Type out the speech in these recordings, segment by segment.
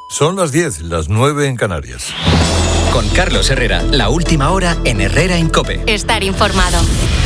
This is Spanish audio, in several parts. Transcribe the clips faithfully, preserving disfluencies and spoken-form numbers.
Son las diez, las nueve en Canarias. Con Carlos Herrera, la última hora en Herrera en COPE. Estar informado.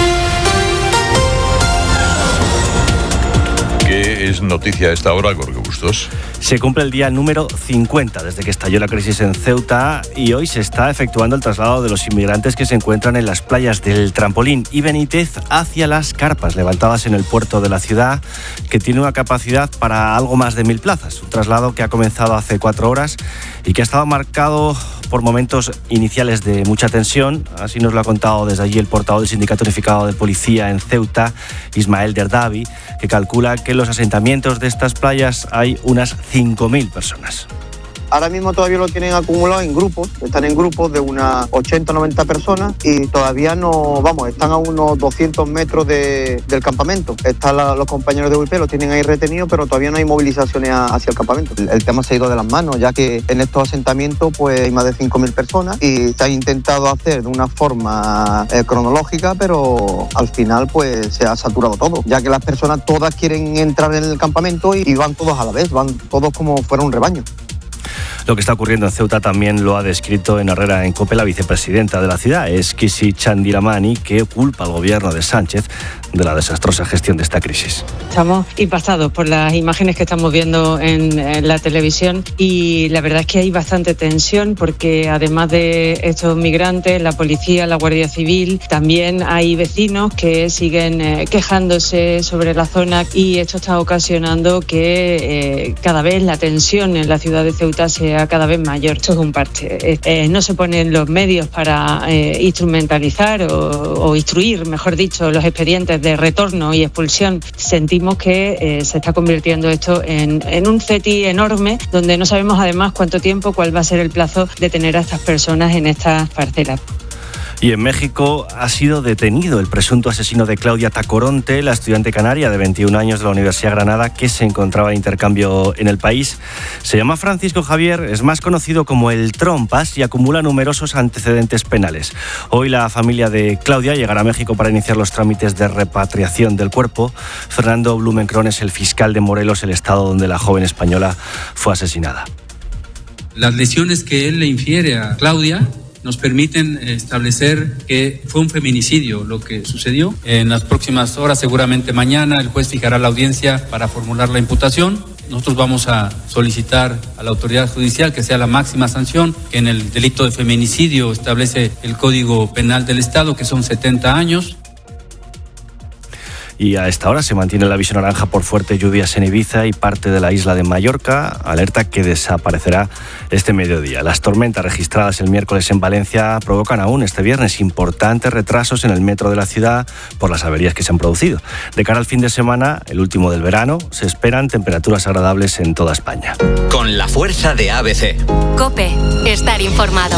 ¿Qué es noticia a esta hora, Jorge Bustos? Se cumple el día número cincuenta desde que estalló la crisis en Ceuta y hoy se está efectuando el traslado de los inmigrantes que se encuentran en las playas del Trampolín y Benítez hacia las carpas levantadas en el puerto de la ciudad, que tiene una capacidad para algo más de mil plazas. Un traslado que ha comenzado hace cuatro horas y que ha estado marcado por momentos iniciales de mucha tensión. Así nos lo ha contado desde allí el portavoz del Sindicato Unificado de Policía en Ceuta, Ismael Derdavi, que calcula que en los asentamientos de estas playas hay unas cinco mil personas. Ahora mismo todavía lo tienen acumulado en grupos, están en grupos de unas ochenta o noventa personas y todavía no, vamos, están a unos doscientos metros de, del campamento. Están la, los compañeros de U I P, lo tienen ahí retenido, pero todavía no hay movilizaciones a, hacia el campamento. El, el tema se ha ido de las manos, ya que en estos asentamientos pues hay más de cinco mil personas y se ha intentado hacer de una forma eh, cronológica, pero al final pues se ha saturado todo, ya que las personas todas quieren entrar en el campamento y, y van todos a la vez, van todos como fuera un rebaño. Lo que está ocurriendo en Ceuta también lo ha descrito en Herrera en COPE la vicepresidenta de la ciudad, Esquisi Chandiramani, que culpa al gobierno de Sánchez de la desastrosa gestión de esta crisis. Estamos impactados por las imágenes que estamos viendo en, en la televisión y la verdad es que hay bastante tensión porque además de estos migrantes, la policía, la Guardia Civil, también hay vecinos que siguen eh, quejándose sobre la zona y esto está ocasionando que eh, cada vez la tensión en la ciudad de Ceuta sea cada vez mayor. Esto es un parche. Eh, no se ponen los medios para eh, instrumentalizar o, o instruir, mejor dicho, los expedientes de retorno y expulsión. Sentimos que eh, se está convirtiendo esto en, en un ceti enorme donde no sabemos además cuánto tiempo, cuál va a ser el plazo de tener a estas personas en estas parcelas. Y en México ha sido detenido el presunto asesino de Claudia Tacoronte, la estudiante canaria de veintiún años de la Universidad de Granada que se encontraba de intercambio en el país. Se llama Francisco Javier, es más conocido como el Trompas y acumula numerosos antecedentes penales. Hoy la familia de Claudia llegará a México para iniciar los trámites de repatriación del cuerpo. Fernando Blumenkron es el fiscal de Morelos, el estado donde la joven española fue asesinada. Las lesiones que él le infiere a Claudia nos permiten establecer que fue un feminicidio lo que sucedió. En las próximas horas, seguramente mañana, el juez fijará la audiencia para formular la imputación. Nosotros vamos a solicitar a la autoridad judicial que sea la máxima sanción, que en el delito de feminicidio establece el Código Penal del Estado, que son setenta años. Y a esta hora se mantiene el aviso naranja por fuertes lluvias en Ibiza y parte de la isla de Mallorca, alerta que desaparecerá este mediodía. Las tormentas registradas el miércoles en Valencia provocan aún este viernes importantes retrasos en el metro de la ciudad por las averías que se han producido. De cara al fin de semana, el último del verano, se esperan temperaturas agradables en toda España. Con la fuerza de A B C. COPE, estar informado.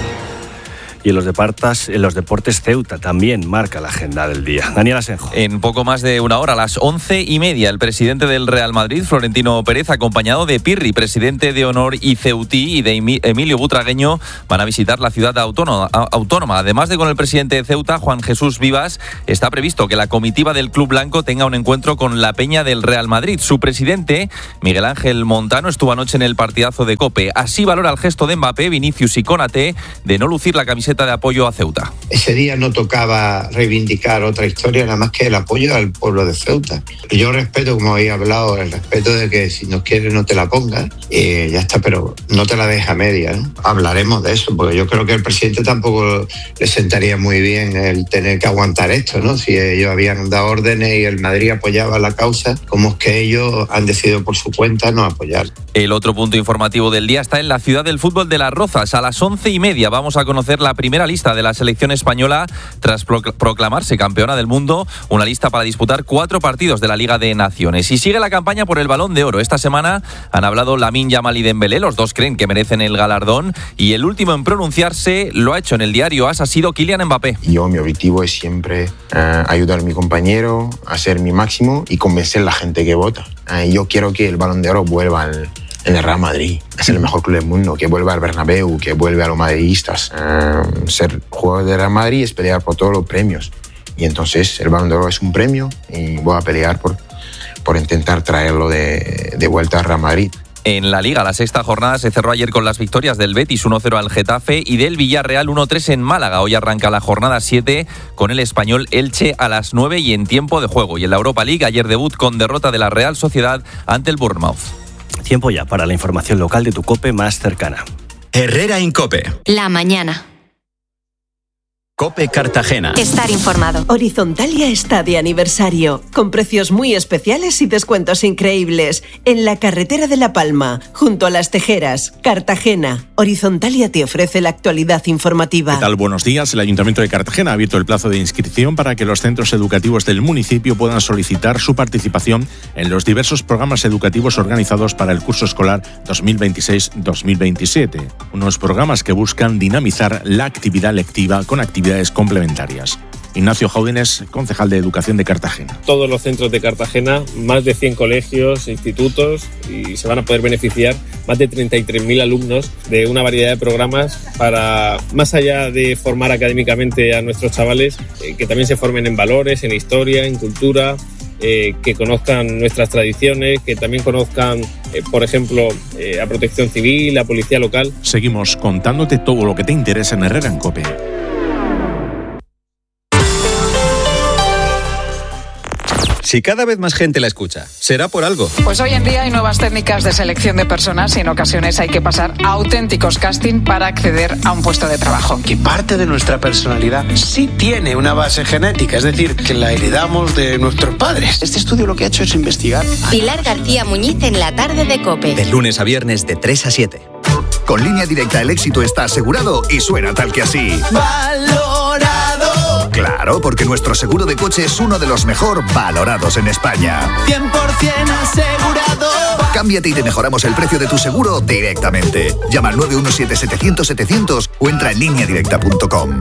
Y en los, departas, en los deportes, Ceuta también marca la agenda del día. Daniel Asenjo. En poco más de una hora, a las once y media, el presidente del Real Madrid, Florentino Pérez, acompañado de Pirri, presidente de honor y ceutí, y de Emilio Butragueño, van a visitar la ciudad autónoma. autónoma. Además de con el presidente de Ceuta, Juan Jesús Vivas, está previsto que la comitiva del Club Blanco tenga un encuentro con la peña del Real Madrid. Su presidente, Miguel Ángel Montano, estuvo anoche en el partidazo de COPE. Así valora el gesto de Mbappé, Vinicius y Konaté de no lucir la camiseta de apoyo a Ceuta. Ese día no tocaba reivindicar otra historia, nada más que el apoyo al pueblo de Ceuta. Yo respeto, como habéis hablado, el respeto de que si no quieres no te la pongas, eh, ya está, pero no te la deja media, ¿no? Hablaremos de eso, porque yo creo que al presidente tampoco le sentaría muy bien el tener que aguantar esto, ¿no? Si ellos habían dado órdenes y el Madrid apoyaba la causa, ¿cómo es que ellos han decidido por su cuenta no apoyar? El otro punto informativo del día está en la ciudad del fútbol de Las Rozas. A las once y media vamos a conocer la primera lista de la selección española tras proclamarse campeona del mundo, una lista para disputar cuatro partidos de la Liga de Naciones. Y sigue la campaña por el Balón de Oro. Esta semana han hablado Lamine Yamal y Dembélé, los dos creen que merecen el galardón, y el último en pronunciarse lo ha hecho en el diario AS, ha sido Kylian Mbappé. Yo, mi objetivo es siempre uh, ayudar a mi compañero, hacer mi máximo y convencer a la gente que vota. Uh, yo quiero que el Balón de Oro vuelva al en el Real Madrid, es el mejor club del mundo, que vuelva al Bernabéu, que vuelva a los madridistas. Uh, ser jugador de Real Madrid es pelear por todos los premios. Y entonces el Balón de Oro es un premio y voy a pelear por, por intentar traerlo de, de vuelta al Real Madrid. En la Liga, la sexta jornada se cerró ayer con las victorias del Betis uno cero al Getafe y del Villarreal uno tres en Málaga. Hoy arranca la jornada siete con el Español Elche a las nueve y en tiempo de juego. Y en la Europa League, ayer debut con derrota de la Real Sociedad ante el Bournemouth. Tiempo ya para la información local de tu COPE más cercana. Herrera Incope. La mañana. COPE Cartagena. Estar informado. Horizontalia está de aniversario, con precios muy especiales y descuentos increíbles. En la carretera de La Palma, junto a Las Tejeras, Cartagena. Horizontalia te ofrece la actualidad informativa. ¿Qué tal? Buenos días. El Ayuntamiento de Cartagena ha abierto el plazo de inscripción para que los centros educativos del municipio puedan solicitar su participación en los diversos programas educativos organizados para el curso escolar dos mil veintiséis dos mil veintisiete. Unos programas que buscan dinamizar la actividad lectiva con actividades complementarias. Ignacio Jaudines, concejal de Educación de Cartagena. Todos los centros de Cartagena, más de cien colegios, institutos, y se van a poder beneficiar más de treinta y tres mil alumnos de una variedad de programas para, más allá de formar académicamente a nuestros chavales, eh, que también se formen en valores, en historia, en cultura, eh, que conozcan nuestras tradiciones, que también conozcan, eh, por ejemplo, eh, a Protección Civil, a Policía Local. Seguimos contándote todo lo que te interesa en Herrera en COPE. Si cada vez más gente la escucha, será por algo. Pues hoy en día hay nuevas técnicas de selección de personas y en ocasiones hay que pasar a auténticos casting para acceder a un puesto de trabajo. Que parte de nuestra personalidad sí tiene una base genética, es decir, que la heredamos de nuestros padres. Este estudio lo que ha hecho es investigar. Pilar García Muñiz en la tarde de COPE. De lunes a viernes de tres a siete. Con Línea Directa el éxito está asegurado y suena tal que así. Valorado. Claro, porque nuestro seguro de coche es uno de los mejor valorados en España. cien por ciento asegurado. Cámbiate y te mejoramos el precio de tu seguro directamente. Llama al nueve uno siete setecientos setecientos o entra en línea directa punto com.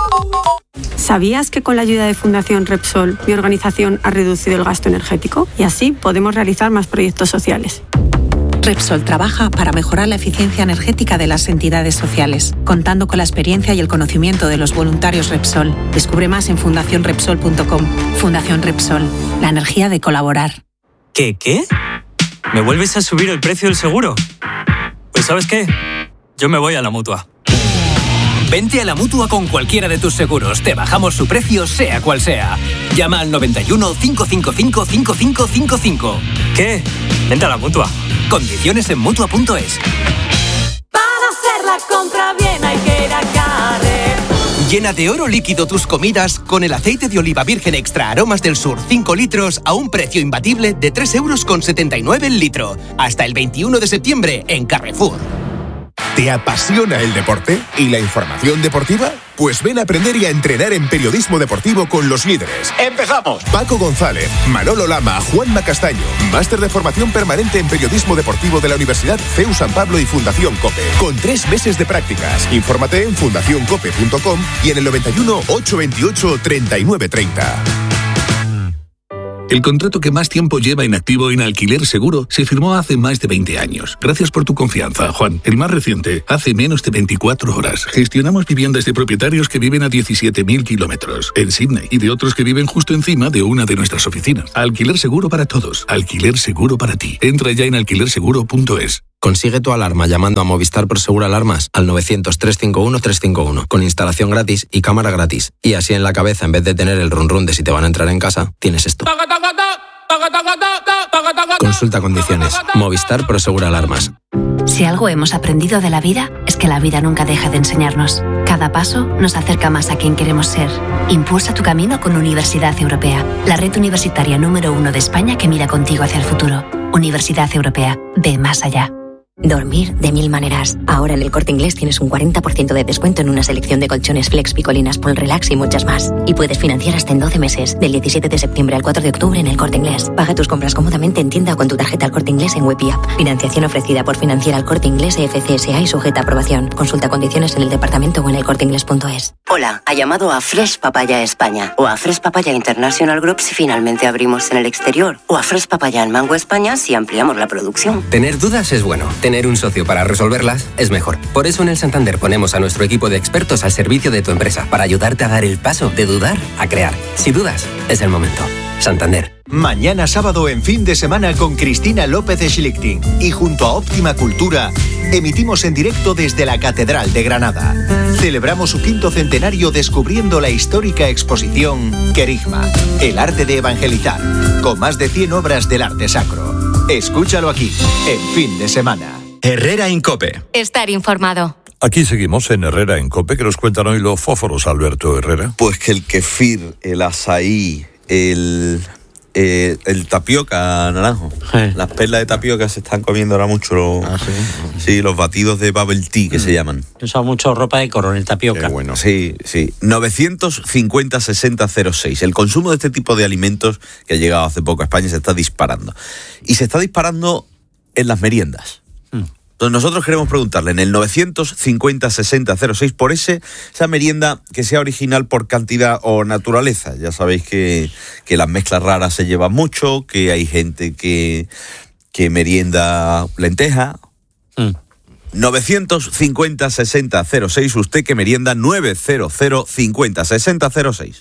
¿Sabías que con la ayuda de Fundación Repsol, mi organización ha reducido el gasto energético? Y así podemos realizar más proyectos sociales. Repsol trabaja para mejorar la eficiencia energética de las entidades sociales, contando con la experiencia y el conocimiento de los voluntarios Repsol. Descubre más en fundación repsol punto com. Fundación Repsol, la energía de colaborar. ¿Qué, qué? ¿Me vuelves a subir el precio del seguro? Pues ¿sabes qué? Yo me voy a la Mutua. Vente a la Mutua con cualquiera de tus seguros. Te bajamos su precio, sea cual sea. Llama al noventa y uno, cinco cinco cinco, cinco cinco cinco cinco. ¿Qué? Vente a la Mutua. Condiciones en Mutua punto es. Para hacer la compra bien hay que ir a Carrefour. Llena de oro líquido tus comidas con el aceite de oliva virgen extra Aromas del Sur cinco litros a un precio imbatible de tres euros con setenta y nueve el litro. Hasta el veintiuno de septiembre en Carrefour. ¿Te apasiona el deporte y la información deportiva? Pues ven a aprender y a entrenar en periodismo deportivo con los líderes. ¡Empezamos! Paco González, Manolo Lama, Juanma Castaño. Máster de formación permanente en periodismo deportivo de la Universidad C E U San Pablo y Fundación COPE. Con tres meses de prácticas. Infórmate en fundación cope punto com y en el noventa y uno, ochocientos veintiocho, treinta y nueve treinta. El contrato que más tiempo lleva inactivo en Alquiler Seguro se firmó hace más de veinte años. Gracias por tu confianza, Juan. El más reciente, hace menos de veinticuatro horas. Gestionamos viviendas de propietarios que viven a diecisiete mil kilómetros en Sydney y de otros que viven justo encima de una de nuestras oficinas. Alquiler Seguro para todos. Alquiler Seguro para ti. Entra ya en alquiler seguro punto es. Consigue tu alarma llamando a Movistar Prosegur Alarmas al novecientos, trescientos cincuenta y uno, trescientos cincuenta y uno con instalación gratis y cámara gratis. Y así en la cabeza, en vez de tener el run run de si te van a entrar en casa, tienes esto. Consulta condiciones. Movistar Prosegur Alarmas. Si algo hemos aprendido de la vida, es que la vida nunca deja de enseñarnos. Cada paso nos acerca más a quien queremos ser. Impulsa tu camino con Universidad Europea, la red universitaria número uno de España que mira contigo hacia el futuro. Universidad Europea, ve más allá. Dormir de mil maneras. Ahora en El Corte Inglés tienes un cuarenta por ciento de descuento en una selección de colchones Flex, Picolinas, Pol Relax y muchas más. Y puedes financiar hasta en doce meses, del diecisiete de septiembre al cuatro de octubre en El Corte Inglés. Paga tus compras cómodamente en tienda o con tu tarjeta El Corte Inglés en web y app. Financiación ofrecida por Financiera El Corte Inglés E F C S A y sujeta a aprobación. Consulta condiciones en el departamento o en el corte inglés punto es. Hola, ha llamado a Fresh Papaya España o a Fresh Papaya International Group si finalmente abrimos en el exterior o a Fresh Papaya en Mango España si ampliamos la producción. Tener dudas es bueno. Tener un socio para resolverlas es mejor. Por eso en el Santander ponemos a nuestro equipo de expertos al servicio de tu empresa para ayudarte a dar el paso de dudar a crear. Si dudas, es el momento. Santander. Mañana sábado en Fin de Semana con Cristina López de Schlichting y junto a Óptima Cultura emitimos en directo desde la Catedral de Granada. Celebramos su quinto centenario descubriendo la histórica exposición Querigma, el arte de evangelizar, con más de cien obras del arte sacro. Escúchalo aquí, en Fin de Semana. Herrera en COPE. Estar informado. Aquí seguimos en Herrera en COPE, que nos cuentan hoy los fósforos, Alberto Herrera. Pues que el kefir, el azaí, el... Eh, el tapioca naranjo. Sí. Las perlas de tapioca se están comiendo ahora mucho. Ah, sí. Sí, los batidos de bubble tea que mm. se llaman. He usado mucho ropa de coronel tapioca. Qué bueno. Sí, sí. novecientos cincuenta sesenta cero seis. El consumo de este tipo de alimentos que ha llegado hace poco a España se está disparando. Y se está disparando en las meriendas. Mm. Entonces nosotros queremos preguntarle en el novecientos cincuenta sesenta cero seis por ese, esa merienda que sea original por cantidad o naturaleza. Ya sabéis que, que las mezclas raras se llevan mucho, que hay gente que, que merienda lenteja. Mm. novecientos cincuenta sesenta cero seis, usted que merienda novecientos cincuenta sesenta cero seis.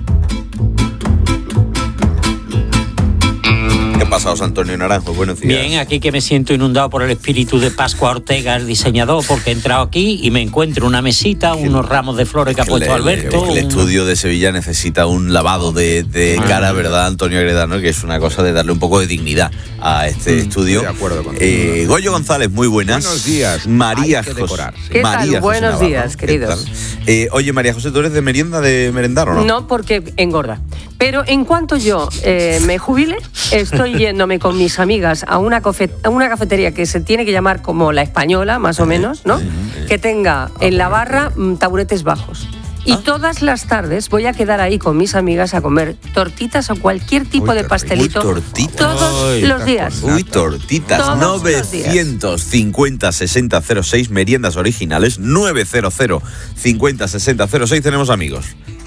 ¿Qué ha pasado, Antonio Naranjo? Buenos días. Bien, aquí que me siento inundado por el espíritu de Pascua Ortega, el diseñador, porque he entrado aquí y me encuentro una mesita, unos ramos de flores que ha puesto le, Alberto. El, el estudio de Sevilla necesita un lavado de, de ah, cara, ¿verdad, Antonio Agredano? Que es una cosa de darle un poco de dignidad a este mm, estudio. De acuerdo contigo. Eh, Goyo González, muy buenas. Buenos días. María José. Decorar, Sí. ¿Qué María tal? Buenos José días, queridos. Eh, oye, María José, ¿tú eres de merienda de merendar o no? No, porque engorda. Pero en cuanto yo eh, me jubile, estoy yéndome con mis amigas a una, cofe- a una cafetería que se tiene que llamar como La Española, más o menos, ¿no? Que tenga en la barra mm, taburetes bajos. Y todas las tardes voy a quedar ahí con mis amigas a comer tortitas o cualquier tipo Uy, de pastelito. Uy, tortitas. Todos Uy, los días. Uy, tortitas. Todos novecientos cincuenta sesenta cero seis, meriendas originales. novecientos cincuenta sesenta cero seis, tenemos amigos.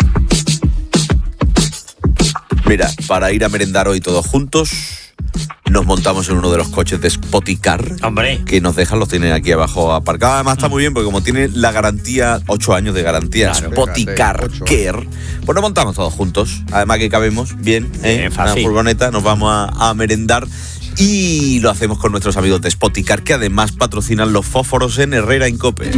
Mira, para ir a merendar hoy todos juntos, nos montamos en uno de los coches de Spoticar. Hombre. Que nos dejan, los tienen aquí abajo aparcados. Además está muy bien porque como tiene la garantía, ocho años de garantía, claro, Spoticar Care, pues nos montamos todos juntos. Además que cabemos bien, ¿eh? Una furgoneta, nos vamos a, a merendar. Y lo hacemos con nuestros amigos de Spoticar, que además patrocinan los fósforos en Herrera en COPE.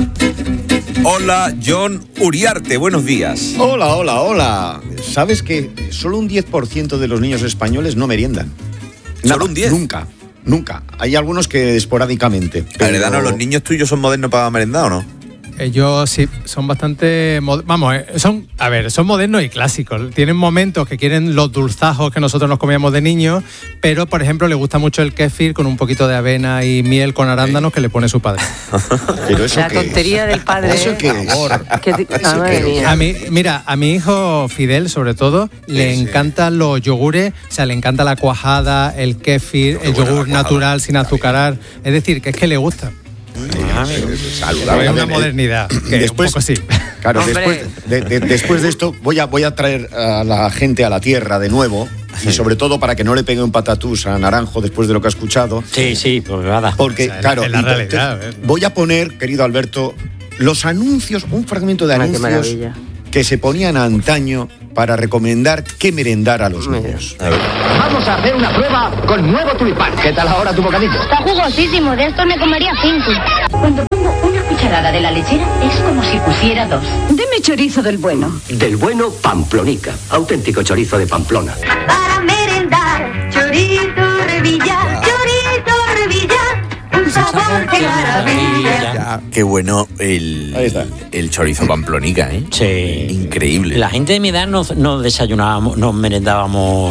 Hola, John Uriarte, buenos días. Hola, hola, hola. ¿Sabes que solo un diez por ciento de los niños españoles no meriendan? ¿Solo un diez? Nunca, nunca. Hay algunos que esporádicamente. Pero... Heredano, ¿los niños tuyos son modernos para merendar o no? Ellos sí, son bastante... Mod- Vamos, eh, son, a ver, son modernos y clásicos. Tienen momentos que quieren los dulzajos que nosotros nos comíamos de niños, pero, por ejemplo, les gusta mucho el kéfir con un poquito de avena y miel con arándanos que le pone su padre. ¿Pero eso La qué tontería es? del padre. ¿Eso qué es? Que te- ah, madre mía. A mí, mira, a mi hijo Fidel, sobre todo, le sí. encantan los yogures, o sea, le encanta la cuajada, el kéfir, el yogur natural sin azucarar. Es decir, que es que le gusta. Ah, saludable. Es una modernidad. Que Después, un poco sí. Claro, después de, de, después de esto voy a, voy a traer a la gente a la tierra de nuevo. Y sobre todo para que no le pegue un patatús a Naranjo después de lo que ha escuchado. Sí, sí, pues nada. Porque, O sea, claro, en la y- realidad, te- voy a poner, querido Alberto, los anuncios, un fragmento de Ay, qué anuncios maravilla. que se ponían antaño para recomendar qué merendar a los niños. Vamos a hacer una prueba con nuevo tulipán. ¿Qué tal ahora tu bocadillo? Está jugosísimo, de esto me comería cinco. Cuando pongo una cucharada de la lechera es como si pusiera dos. Deme chorizo del bueno. Del bueno Pamplonica. Auténtico chorizo de Pamplona. Para merendar, chorizo revilla, chorizo revilla, un sabor que maravilla. Qué bueno el, el chorizo pamplonica, ¿eh? Sí. Increíble. La gente de mi edad nos, nos desayunábamos, nos merendábamos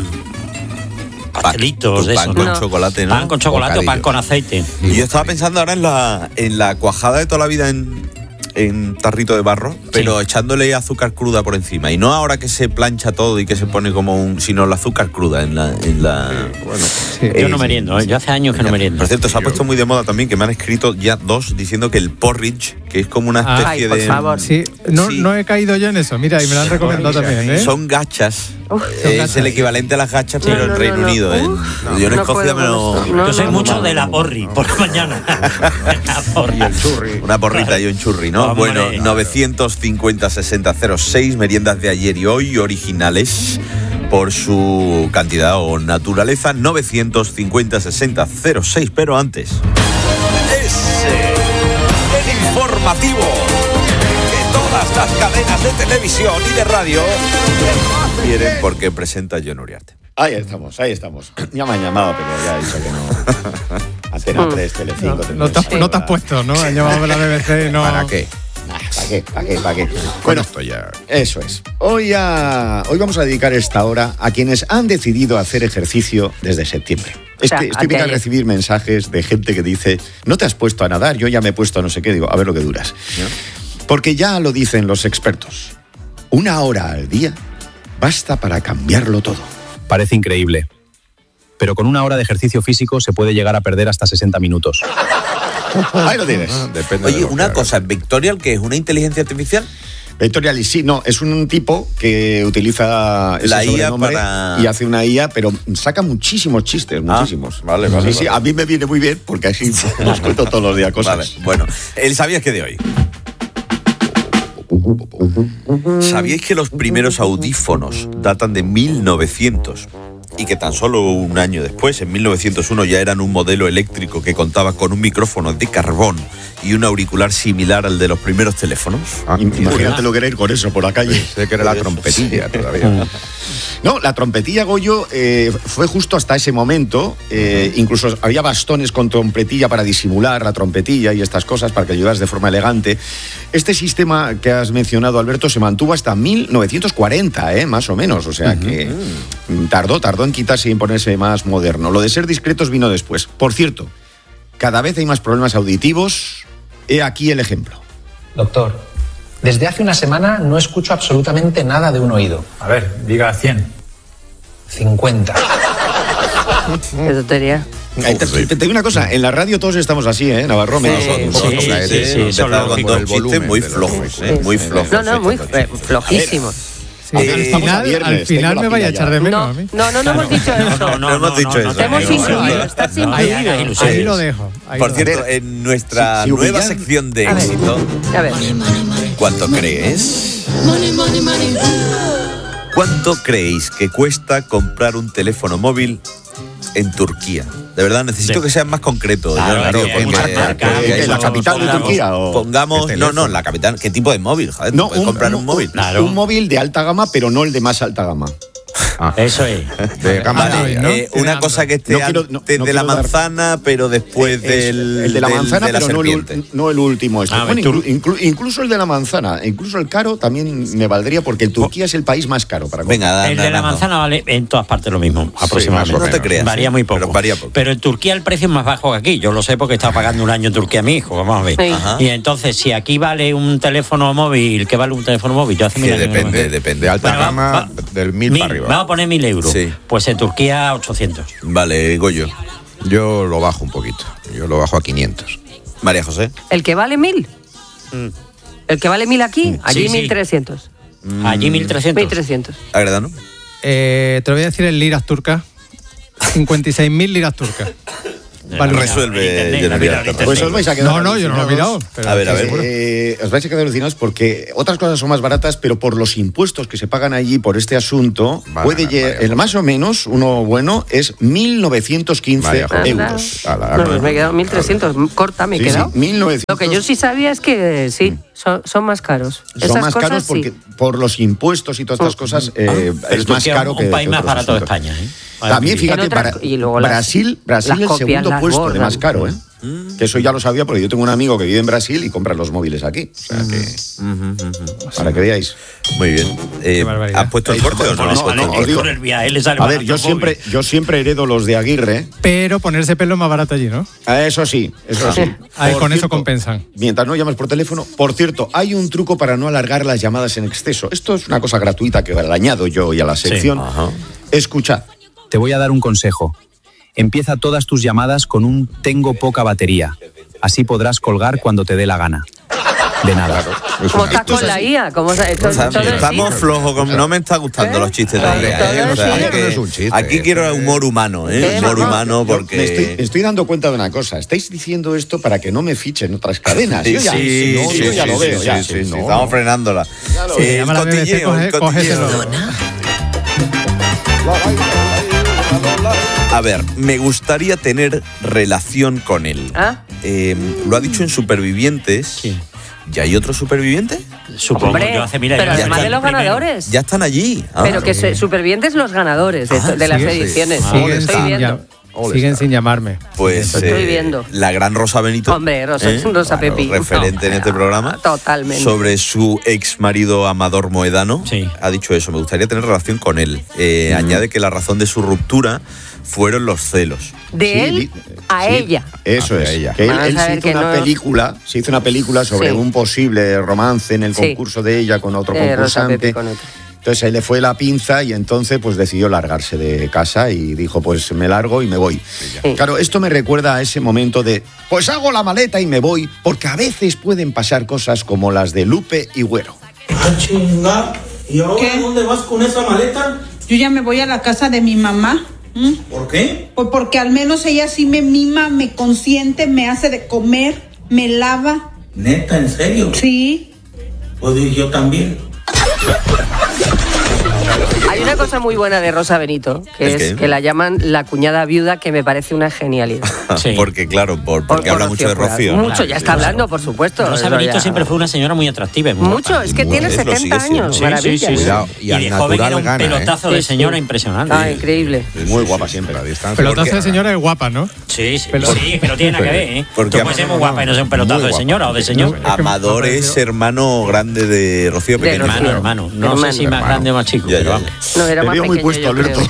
mmm, pastelitos de pan eso. con ¿no? chocolate, ¿no? Pan con chocolate o pan Bocadillo. con aceite. Y yo estaba pensando ahora en la, en la cuajada de toda la vida en, en tarrito de barro, pero echándole azúcar cruda por encima. Y no ahora que se plancha todo y que se pone como un... sino el azúcar cruda en la... En la bueno, sí, yo no meriendo, ¿eh? Yo hace años que no meriendo. Por cierto, se ha puesto muy de moda también, que me han escrito ya dos diciendo que el porridge, que es como una especie Ay, por de... favor. Sí, no, Sí. no he caído yo en eso. Mira, y me lo han recomendado también, ¿eh? Son gachas. Uf, es son gachas. el equivalente a las gachas, Sí. pero en No, no, Reino no, no. Unido. ¿eh? Uf, yo en no Escocia puedo me lo... con esto. No, Yo soy no, mucho no, de la no. porri, por la mañana. Y el churri. Una porrita y un churri, ¿no? Hombre. Bueno, novecientos cincuenta sesenta cero seis, meriendas de ayer y hoy, originales. por su cantidad o naturaleza. Novecientos cincuenta sesenta cero seis. Pero antes, ese, el informativo que todas las cadenas de televisión y de radio quieren, porque presenta John Uriarte. Ahí estamos, ahí estamos. Ya me han llamado, pero ya he dicho que no. Antena tres, Telecinco. No, no, te, no te has puesto, ¿no? Han llamado a la B B C y no... ¿Para qué? ¿Para qué? ¿Para qué? ¿Para qué? Bueno, esto ya. Eso es. Hoy, ya, hoy vamos a dedicar esta hora a quienes han decidido hacer ejercicio desde septiembre. O sea, Estoy viendo a recibir mensajes de gente que dice, no te has puesto a nadar, yo ya me he puesto a no sé qué. Digo, a ver lo que duras. ¿No? Porque ya lo dicen los expertos. Una hora al día basta para cambiarlo todo. Parece increíble, pero con una hora de ejercicio físico se puede llegar a perder hasta sesenta minutos. Ahí lo tienes. Ah, Oye, una cosa, ¿Vectorial qué es? ¿Una inteligencia artificial? Vectorial, sí, no, es un tipo que utiliza ese la I A para... y hace una I A, pero saca muchísimos chistes, ah, muchísimos. Vale, vale. Sí, sí, vale. A mí me viene muy bien porque así os cuento todos los días cosas. Vale, bueno, el ¿sabías qué de hoy? ¿Sabíais que los primeros audífonos datan de mil novecientos? Y que tan solo un año después, en mil novecientos uno, ya eran un modelo eléctrico que contaba con un micrófono de carbón y un auricular similar al de los primeros teléfonos. Ah, imagínate lo que era ir con eso por la calle. Sé que era la trompetilla todavía. No, la trompetilla, Goyo, eh, fue justo hasta ese momento. Eh, incluso había bastones con trompetilla para disimular la trompetilla y estas cosas, para que ayudas de forma elegante. Este sistema que has mencionado, Alberto, se mantuvo hasta mil novecientos cuarenta, eh, más o menos. O sea uh-huh. que tardó, tardó en quitarse y en ponerse más moderno. Lo de ser discretos vino después. Por cierto, cada vez hay más problemas auditivos. He aquí el ejemplo. Doctor, desde hace una semana no escucho absolutamente nada de un oído. A ver, diga cien. cincuenta. Qué tontería. Te, te, te digo una cosa, en la radio todos estamos así, ¿eh, Navarro? Sí, sí, sí, sí, sí, sí, son los chistes muy flojos, ¿eh? Muy flojos. No, no, muy flojísimos. Sí, al final, viernes, al final me vaya a echar de menos no, a mí. No, no, no hemos dicho eso. No, no, no hemos dicho eso. Te hemos incluido, estás incluido. Ahí lo dejo. Por cierto, en nuestra si, si nueva hubieran... sección de a éxito, ver, a ver. ¿cuánto crees? ¿Cuánto creéis que cuesta comprar un teléfono móvil en Turquía? De verdad, necesito sí. que sean más concretos. Claro, claro, porque, porque, porque ¿en la capital de Turquía? O pongamos, no, no, en la capital. ¿Qué tipo de móvil? Joder, no, puedes un, comprar un, un móvil. Claro. Un móvil de alta gama, pero no el de más alta gama. Ah. Eso es. De gama vale, ¿no? eh, una cosa que esté no quiero, no, antes no de la manzana, dar... pero después eh, del. El de la manzana, del, de pero la no, el, no el último. Este. Ah, bueno, inclu, inclu, incluso el de la manzana, incluso el caro también me valdría, porque en Turquía es el país más caro para comprar. Venga, da, el da, de la manzana no. vale en todas partes lo mismo, aproximadamente. Sí, no te creas. Varía muy poco. Pero, varía poco. Pero en Turquía el precio es más bajo que aquí. Yo lo sé porque estaba pagando un año en Turquía a mi hijo. Vamos a ver. Sí. Y entonces, si aquí vale un teléfono móvil, ¿qué vale un teléfono móvil? Yo hace mil años. Depende, depende. De alta gama, del mil para arriba. Vamos a poner mil euros. Pues en Turquía ochocientos. Vale, Goyo. Yo lo bajo un poquito. Yo lo bajo a quinientos. María José. ¿El que vale mil? Mm. ¿El que vale mil aquí? Mm. Allí sí, mil trescientos. Mm. Allí mil trescientos. mil trescientos. Agredano. Eh, te lo voy a decir en liras turcas. cincuenta y seis mil liras turcas. Vale, resuelve. Yo no, mira, pues os vais a quedar no, no, yo no lo he mirado. Pero a ver, a ver. Eh, os vais a quedar alucinados porque otras cosas son más baratas, pero por los impuestos que se pagan allí por este asunto, vale, puede vale, llegar, el más o menos, uno bueno, es mil novecientos quince vale, euros. A la, no, pues me he quedado mil trescientos, corta me he sí, quedado. Sí, mil novecientos. Lo que yo sí sabía es que sí, son, son más caros. Son Esas más cosas, caros porque sí. por los impuestos y todas estas cosas eh, ah, es más caro un, que un país que más barato de España, ¿eh? También, fíjate, otras, para, y luego Brasil, las, Brasil las el segundo puesto gordas. de más caro, ¿eh? Mm. Que eso ya lo sabía porque yo tengo un amigo que vive en Brasil y compra los móviles aquí. O sea que. Mm-hmm, mm-hmm. Para que veáis. Muy bien. Eh, ¿Has puesto el corte o no? No, no, no, digo, el viaje, le sale a ver, yo siempre, yo siempre heredo los de Aguirre. Pero ponerse pelo es más barato allí, ¿no? Eso sí, eso sí. Ahí, con cierto, eso compensan. Mientras no llamas por teléfono. Por cierto, hay un truco para no alargar las llamadas en exceso. Esto es una cosa gratuita que le añado yo y a la sección. Sí. Escuchad. Te voy a dar un consejo. Empieza todas tus llamadas con un tengo poca batería. Así podrás colgar cuando te dé la gana. De nada. Claro. ¿Cómo estás con la I A? ¿Cómo se, esto, o sea, todo estamos flojos. Con, no me está gustando ¿Eh? los chistes de Andrea. ¿Eh? O sea, que, no es un chiste, aquí quiero humor humano. ¿eh? Humor humano porque... Me estoy, me estoy dando cuenta de una cosa. Estáis diciendo esto para que no me fichen otras cadenas. Sí, yo ya, sí, no, sí, yo ya sí, lo veo. Sí, ya, sí, sí, sí, no. Estamos frenándola. Eh, el cotilleo, el cotilleo. A ver, me gustaría tener relación con él. ¿Ah? Eh, lo ha dicho en Supervivientes. Sí. ¿Ya hay otro superviviente? Supongo. Hombre, Yo hace mil pero años. además de los ganadores. Ya están allí. Ah, pero que se- supervivientes los ganadores de, Ah, de las sigue, ediciones. sí. Sí, Siguen lo estoy sin viendo. Siguen sin llamarme. Pues Estoy eh, viendo. la gran Rosa Benito. Hombre, Rosa, ¿eh? Rosa Claro, Pepi. referente en este programa. Totalmente. Sobre su ex marido Amador Moedano. Ha dicho eso, me gustaría tener relación con él. Eh, Añade que la razón de su ruptura fueron los celos. De Sí, él li- a sí, ella. Eso Hacia es. ella. Que él, Vamos él a se ver hizo que una no- película, se hizo una película sobre Sí. un posible romance en el Sí. concurso de ella con otro Eh, Rosa concursante. Pepi con otro. Entonces ahí le fue la pinza y entonces pues decidió largarse de casa y dijo pues me largo y me voy. Claro, esto me recuerda a ese momento de pues hago la maleta y me voy, porque a veces pueden pasar cosas como las de Lupe y Güero. Ah, chinga. ¿Y ahora dónde vas con esa maleta? Yo ya me voy a la casa de mi mamá. ¿Mm? ¿Por qué? Pues porque al menos ella sí me mima, me consiente, me hace de comer, me lava. ¿Neta, en serio? Sí. Pues yo también. Hay una cosa muy buena de Rosa Benito, que ¿El es qué? que la llaman la cuñada viuda, que me parece una genialidad. Porque, claro, por, porque Por habla Rocío mucho de Jurado. Rocío. ¿no? Mucho, ya está hablando, por supuesto. Rosa Eso Benito ya- siempre fue una señora muy atractiva. y muy Mucho, guapa. es que tiene Es, lo setenta sigue siendo. años, Sí, maravilla. sí, sí, sí. Cuidado. Y, de joven era un pelotazo de Sí, sí. señora impresionante. Ah, increíble. Muy guapa siempre. Pelotazo de señora es guapa, ¿no? Sí, sí, Pero- sí, es que no tiene nada que ver, ¿eh? Porque Tú puedes ser muy guapa y no ser un pelotazo Muy de guapa. señora o de señor. Amador es hermano grande de Rocío Pequeño. Hermano, hermano. No Hermano. sé si más grande o más chico, pero vamos. No, era más pequeño, yo creo.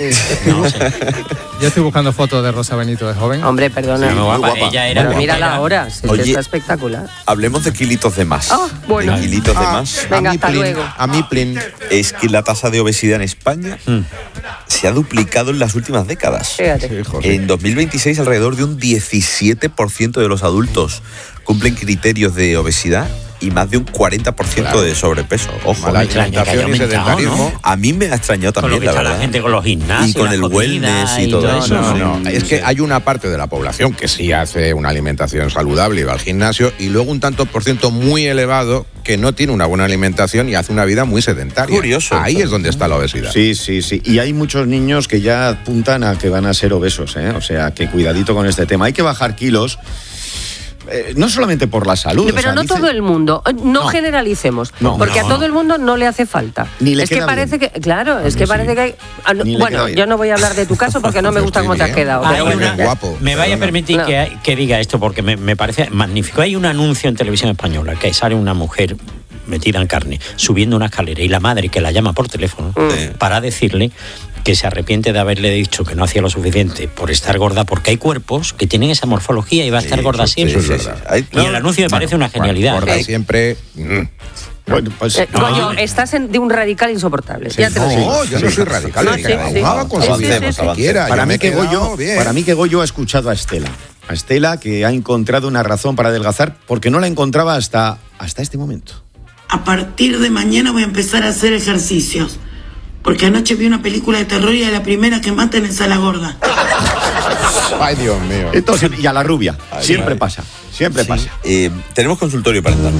Yo estoy buscando fotos de Rosa Benito de joven. Hombre, perdona. Sí, muy guapa. Ella era Pero guapa, mírala era- ahora, si es que Oye, está espectacular. Hablemos de kilitos de más. Ah, bueno. De kilitos de Ah, más. venga, hasta luego. A mí, plin. Es que la tasa de obesidad en España se ha duplicado en las últimas décadas. Fíjate. En dos mil veintiséis, alrededor de un diecisiete por ciento de los adultos cumplen criterios de obesidad y más de un cuarenta por ciento de sobrepeso. Ojo, Mala me extraña que haya alimentación y aumentado, sedentarismo. ¿no? A mí me ha extrañado Con lo también, que la está verdad. la gente con los gimnasios. Y con la el comida wellness y todo No, eso. no, sí. no. Es que hay una parte de la población que sí hace una alimentación saludable y va al gimnasio, y luego un tanto por ciento muy elevado que no tiene una buena alimentación y hace una vida muy sedentaria. Curioso. Ahí es donde está la obesidad. Sí, sí, sí. Y hay muchos niños que ya apuntan a que van a ser obesos, ¿eh? O sea, que cuidadito con este tema. Hay que bajar kilos. eh, no solamente por la salud. Pero o sea, no dice- todo el mundo, no, generalicemos, No, porque no, a todo no. el mundo no le hace falta. Ni le es que queda parece bien. que, claro, es que parece que hay, ah, no, Ni le bueno, queda bien. yo no voy a hablar de tu caso porque no me gusta cómo te has quedado. Hay pero bueno. una- me vaya a permitir No. que, hay- que diga esto porque me, me parece magnífico. Hay un anuncio en televisión española que sale una mujer metida en carne subiendo una escalera y la madre que la llama por teléfono para decirle que se arrepiente de haberle dicho que no hacía lo suficiente por estar gorda, porque hay cuerpos que tienen esa morfología y va a estar gorda eso- siempre. eso es verdad. Hay- y el anuncio me parece una genialidad. Gorda ¿eh? siempre. Bueno, pues. Eh, Goyo, estás en- de un radical insoportable. ya te lo digo. No, yo no soy radical. No, que sí, cada sí. uno haga con su Sí, sí, vida sí, lo sí. que quiera. Para Yo me mí, he que quedado Goyo, bien. para mí que Goyo ha escuchado a Estela. A Estela, que ha encontrado una razón para adelgazar porque no la encontraba hasta, hasta este momento. A partir de mañana voy a empezar a hacer ejercicios. Porque anoche vi una película de terror y a la primera que matan es a la gorda. Ay, Dios mío. Entonces, y a la rubia. Ay, siempre ay. pasa. Siempre Sí. pasa. Eh, tenemos consultorio parental.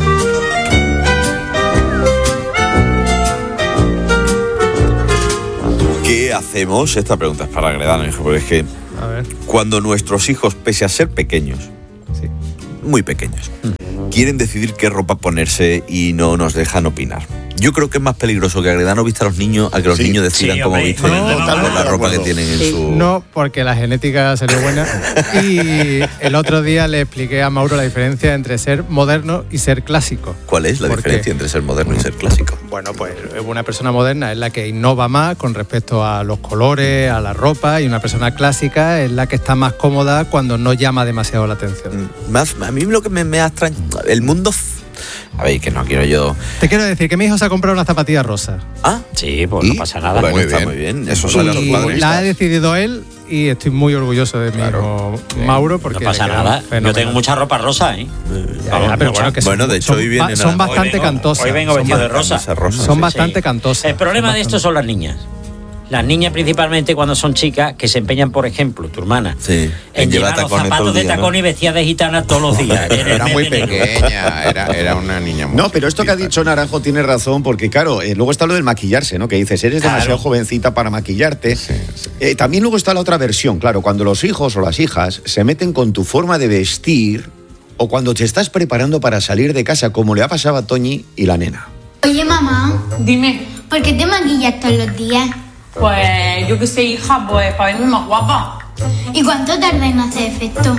¿Qué hacemos? Esta pregunta es para Gredano, hijo, porque es que A ver. cuando nuestros hijos, pese a ser pequeños, muy pequeños, quieren decidir qué ropa ponerse y no nos dejan opinar. Yo creo que es más peligroso que Agredano vista a los niños a que los Sí. niños decidan Sí, cómo hombre, visten no, con totalmente la de ropa que acuerdo. tienen en Sí. su... No, porque la genética salió buena. Y el otro día le expliqué a Mauro la diferencia entre ser moderno y ser clásico. ¿Cuál es la ¿Por qué? diferencia entre ser moderno y ser clásico? Bueno, pues una persona moderna es la que innova más con respecto a los colores, a la ropa, y una persona clásica es la que está más cómoda cuando no llama demasiado la atención. Más, a mí lo que me, me ha extrañado... El mundo... f- A ver, que no quiero yo... Te quiero decir que mi hijo se ha comprado una zapatilla rosa. Ah, sí, pues no pasa nada. Bueno, Muy está bien. muy bien. Eso sale a los Y padres. la ha decidido él y estoy muy orgulloso de mi hijo Mauro porque No pasa le queda nada. Yo fenomenal. tengo mucha ropa rosa, ¿eh? Ya, ya, pero bueno, que son- Bueno, de hecho, son hoy viene ba- en son la- bastante hoy vengo- cantosas. Hoy vengo Son vestido de ba- rosa. Son bastante cantosas. El problema son de esto son las niñas. Las niñas principalmente cuando son chicas que se empeñan, por ejemplo, tu hermana, sí, en llevar los zapatos de tacón, ¿no?, y vestidas de gitana todos los días. Era muy pequeña, era, era una niña muy No, pero esto que ha dicho Naranjo tiene razón, porque claro, eh, luego está lo del maquillarse, ¿no? Que dices, eres Claro. demasiado jovencita para maquillarte. Sí, sí. Eh, también luego está la otra versión, claro, cuando los hijos o las hijas se meten con tu forma de vestir o cuando te estás preparando para salir de casa, como le ha pasado a Toñi y la nena. Oye, mamá. Dime. ¿Por qué te maquillas todos los días? Pues yo qué sé, hija, pues para verme más guapa. ¿Y cuánto tarda en hacer efecto?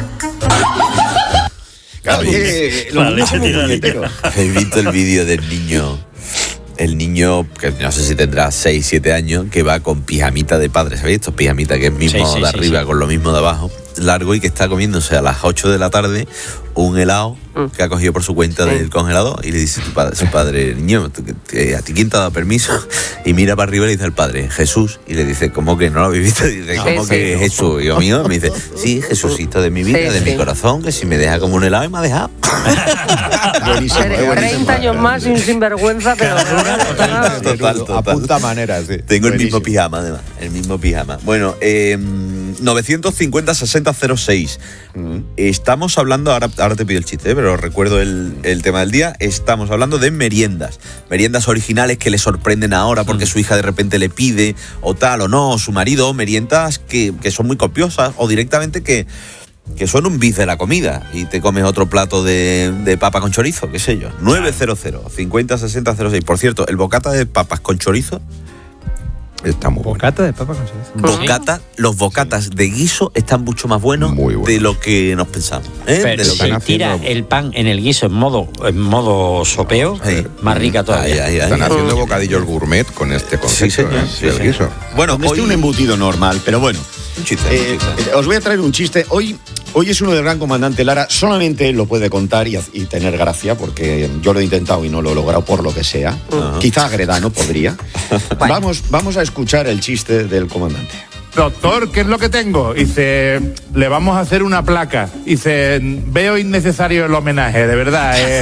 Claro, eh, los niños somos puñeteros. He visto el vídeo del niño, el niño, que no sé si tendrá seis, siete años, que va con pijamita de padre, ¿sabéis? Estos pijamita que es mismo Sí, sí, de sí, arriba sí. con lo mismo de abajo, largo, y que está comiéndose a las ocho de la tarde un helado que ha cogido por su cuenta del congelador, y le dice su padre, su padre, niño, ¿tú qué- ¿a ti quién te ha dado permiso? Y mira para arriba y le dice al padre, Jesús, y le dice, ¿cómo que no lo habéis visto? Y dice, ¿cómo Sí, que sí. Jesús? Y yo mío, me dice, sí, Jesucito de mi vida, Sí, de mi sí. corazón, que si me deja como un helado y me ha dejado. Buenísimo, Tre- eh, buenísimo. treinta años más y un sinvergüenza, pero... Total, total. Apunta maneras, sí. Tengo el mismo Buenísimo. pijama, además. El mismo pijama. Bueno, eh, novecientos cincuenta sesenta cero seis. Estamos hablando, ahora, ahora te pido el chiste, ¿eh? Pero recuerdo el, el tema del día. Estamos hablando de meriendas. Meriendas originales que le sorprenden ahora porque su hija de repente le pide, o tal, o no, o su marido, o meriendas que, que son muy copiosas, o directamente que, que son un bis de la comida y te comes otro plato de, de papa con chorizo, qué sé yo. novecientos cincuenta sesenta cero seis. Por cierto, el bocata de papas con chorizo Está muy bueno. Bocata de papa con chorizo. Bocata, los bocatas de guiso están mucho más buenos Muy buenos. de lo que nos pensamos. ¿eh? Pero De lo si que- están tira haciendo- el pan en el guiso en modo, en modo sopeo, Sí. más rica todavía. Ahí, ahí, ahí. Están haciendo bocadillos gourmet con este concepto, Sí, señor, ¿eh? sí, del señor. guiso. Bueno, Este hoy un embutido normal, pero bueno. un chiste, Eh, un chiste. eh, os voy a traer un chiste. Hoy, hoy es uno del gran comandante Lara. Solamente él lo puede contar y, y tener gracia, porque yo lo he intentado y no lo he logrado por lo que sea. Ajá. Quizá Agredano podría. vamos, vamos a escuchar el chiste del comandante. Doctor, ¿qué es lo que tengo? Dice, le vamos a hacer una placa. Dice, veo innecesario el homenaje, de verdad. eh.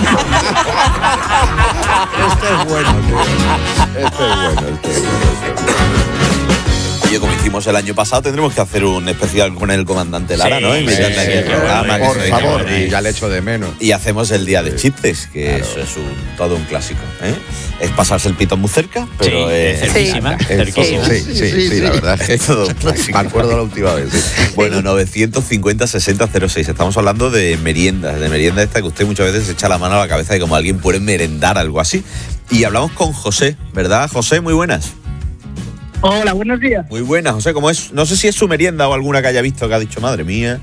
Este es bueno, tío. Este es bueno, este es bueno. Este es bueno. Oye, como hicimos el año pasado, tendremos que hacer un especial con el comandante Lara, Sí, ¿no? Invitando sí, aquí sí, al programa, que Por se- favor, que- y ya le echo de menos. Y hacemos el día de chistes, que eso es un, todo un clásico. ¿eh? Es pasarse el pito muy cerca, pero Sí, es cerquísima, Es- cerquísima. Sí, sí, sí, sí, la verdad. Es todo un clásico. Me acuerdo la última vez. Sí. Bueno, novecientos cincuenta sesenta cero seis. Estamos hablando de meriendas, de merienda esta que usted muchas veces se echa la mano a la cabeza de cómo alguien puede merendar algo así. Y hablamos con José, ¿verdad? José, muy buenas. Hola, buenos días. Muy buenas, José. ¿Cómo es? No sé si es su merienda o alguna que haya visto que ha dicho, madre mía.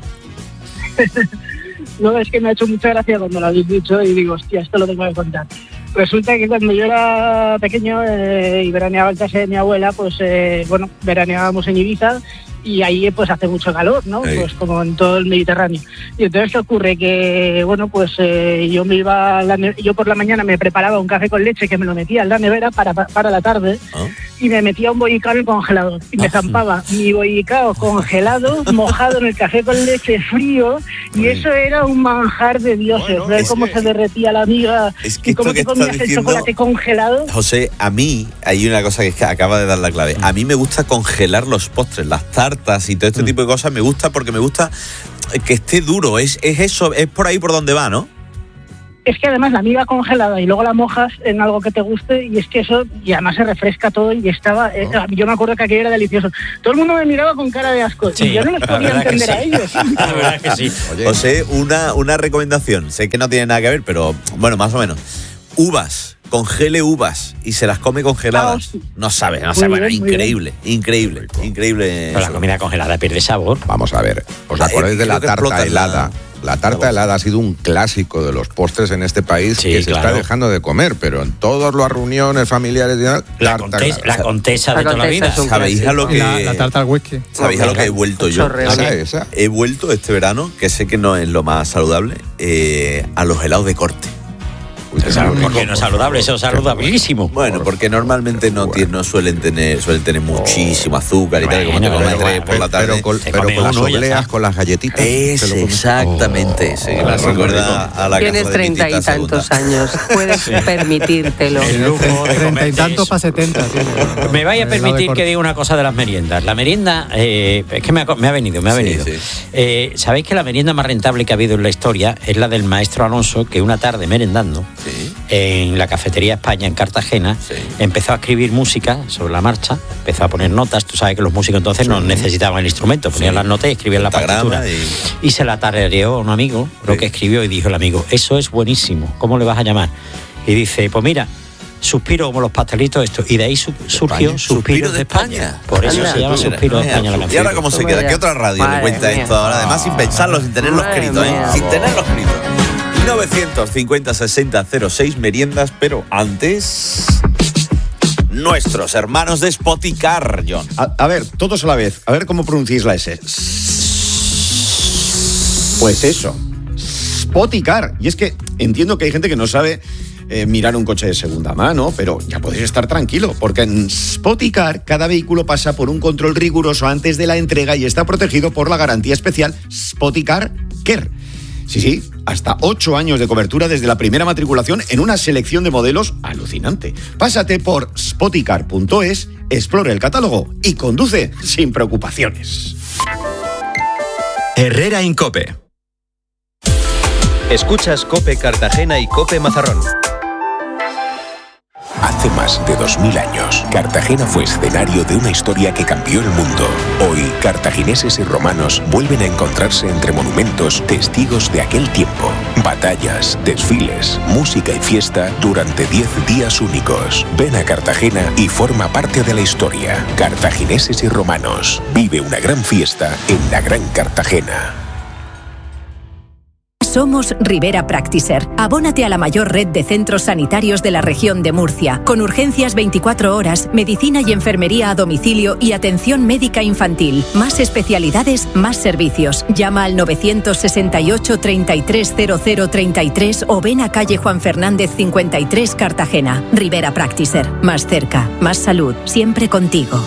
No, es que me ha hecho mucha gracia cuando lo habéis dicho y digo, hostia, esto lo tengo que contar. Resulta que cuando yo era pequeño eh, y veraneaba en casa de mi abuela, pues eh, bueno, veraneábamos en Ibiza y ahí pues hace mucho calor, ¿no? Sí. Pues como en todo el Mediterráneo. Y entonces ¿qué ocurre? Que bueno, pues eh, yo me iba a la ne- yo por la mañana me preparaba un café con leche que me lo metía en la nevera para, para la tarde y me metía un bollicao en el congelador y me zampaba mi bollicao congelado, mojado en el café con leche frío y eso era un manjar de dioses, ver cómo se derretía la miga Es que y cómo esto que te comías estás el diciendo- chocolate congelado. José, a mí hay una cosa que es que acaba de dar la clave. A mí me gusta congelar los postres, las tartas y todo este tipo de cosas. Me gusta porque me gusta que esté duro. Es, es eso, es por ahí por donde va, ¿no? Es que además la miga congelada y luego la mojas en algo que te guste y es que eso, y además se refresca todo y estaba, eh, yo me acuerdo que aquello era delicioso. Todo el mundo me miraba con cara de asco Sí, y yo no les la podía verdad que entender sí. a ellos. La verdad que sí. José, una, una recomendación. Sé que no tiene nada que ver, pero bueno, más o menos. Uvas. Congele uvas y se las come congeladas. No sabe, no Muy sabe. Bueno, bien, muy increíble, increíble, increíble. Pero la comida congelada pierde sabor. Vamos a ver, ¿os Ah, acordáis eh, de la creo que tarta explota helada? La tarta helada ha sido un clásico de los postres en este país que se claro. está dejando de comer, pero en todas las reuniones familiares y tal, La, tarta contes- helada. la contesa de toda la vida. ¿Sabéis a lo que La, la tarta al whisky. ¿Sabéis a lo que he vuelto yo? Chorreo. Esa, esa. He vuelto este verano, que sé que no es lo más saludable, eh, a los helados de corte. Porque no es saludable, eso es saludabilísimo. Bueno, porque normalmente no, tiene, no suelen tener suelen tener muchísimo azúcar y tal, como te Bueno, comes bueno, por la tarde. Pero con, Te pero come con las uno y ya obleas, está. con las galletitas. Ese, te lo comes. exactamente, ese, que me recuerda a la Tienes caja de treinta y mitita tantos segunda. años, puedes permitírtelo. El lujo de Treinta y comerte tantos eso. para setenta. tío. Me vaya a El lado de permitir corte. que diga una cosa de las meriendas. La merienda, eh, es que me ha, me ha venido, me ha Sí, venido. sí. Eh, ¿Sabéis que la merienda más rentable que ha habido en la historia es la del maestro Alonso, que una tarde merendando Sí. en la cafetería España en Cartagena Sí. empezó a escribir música sobre la marcha, empezó a poner notas? Tú sabes que los músicos entonces no necesitaban el instrumento, ponían Sí. las notas y escribían la Pentagrama partitura. y- Y se la tarareó a un amigo lo Sí. que escribió y dijo el amigo, eso es buenísimo, ¿cómo le vas a llamar? Y dice, pues mira, Suspiro como los pastelitos esto. Y de ahí su- surgió España. Suspiro de España. Por eso Anda, se llama tú. Suspiro de Mira, España la ¿Y canción. ahora cómo se queda? ¿Qué otra radio Madre le cuenta mía. esto ahora? Además, sin pensarlo, sin tenerlo Madre escrito, ¿eh? mía. Sin tenerlo escrito. novecientos cincuenta sesenta cero seis meriendas, pero antes... Nuestros hermanos de Spoticar, John. A, a ver, todos a la vez. A ver cómo pronunciáis la S. Pues eso. Spoticar. Y es que entiendo que hay gente que no sabe eh, mirar un coche de segunda mano, pero ya podéis estar tranquilo, porque en Spoticar cada vehículo pasa por un control riguroso antes de la entrega y está protegido por la garantía especial Spoticar Care. Sí, sí, hasta ocho años de cobertura desde la primera matriculación en una selección de modelos alucinante. Pásate por spoticar punto es, explora el catálogo y conduce sin preocupaciones. Herrera en COPE. Escuchas COPE Cartagena y COPE Mazarrón. Hace más de dos mil años, Cartagena fue escenario de una historia que cambió el mundo. Hoy, cartagineses y romanos vuelven a encontrarse entre monumentos, testigos de aquel tiempo. Batallas, desfiles, música y fiesta durante diez días únicos. Ven a Cartagena y forma parte de la historia. Cartagineses y romanos. Vive una gran fiesta en la Gran Cartagena. Somos Rivera Practiser. Abónate a la mayor red de centros sanitarios de la región de Murcia, con urgencias veinticuatro horas, medicina y enfermería a domicilio y atención médica infantil. Más especialidades, más servicios. Llama al novecientos sesenta y ocho, treinta y tres, cero cero treinta y tres o ven a calle Juan Fernández cincuenta y tres, Cartagena. Rivera Practiser. Más cerca, más salud, siempre contigo.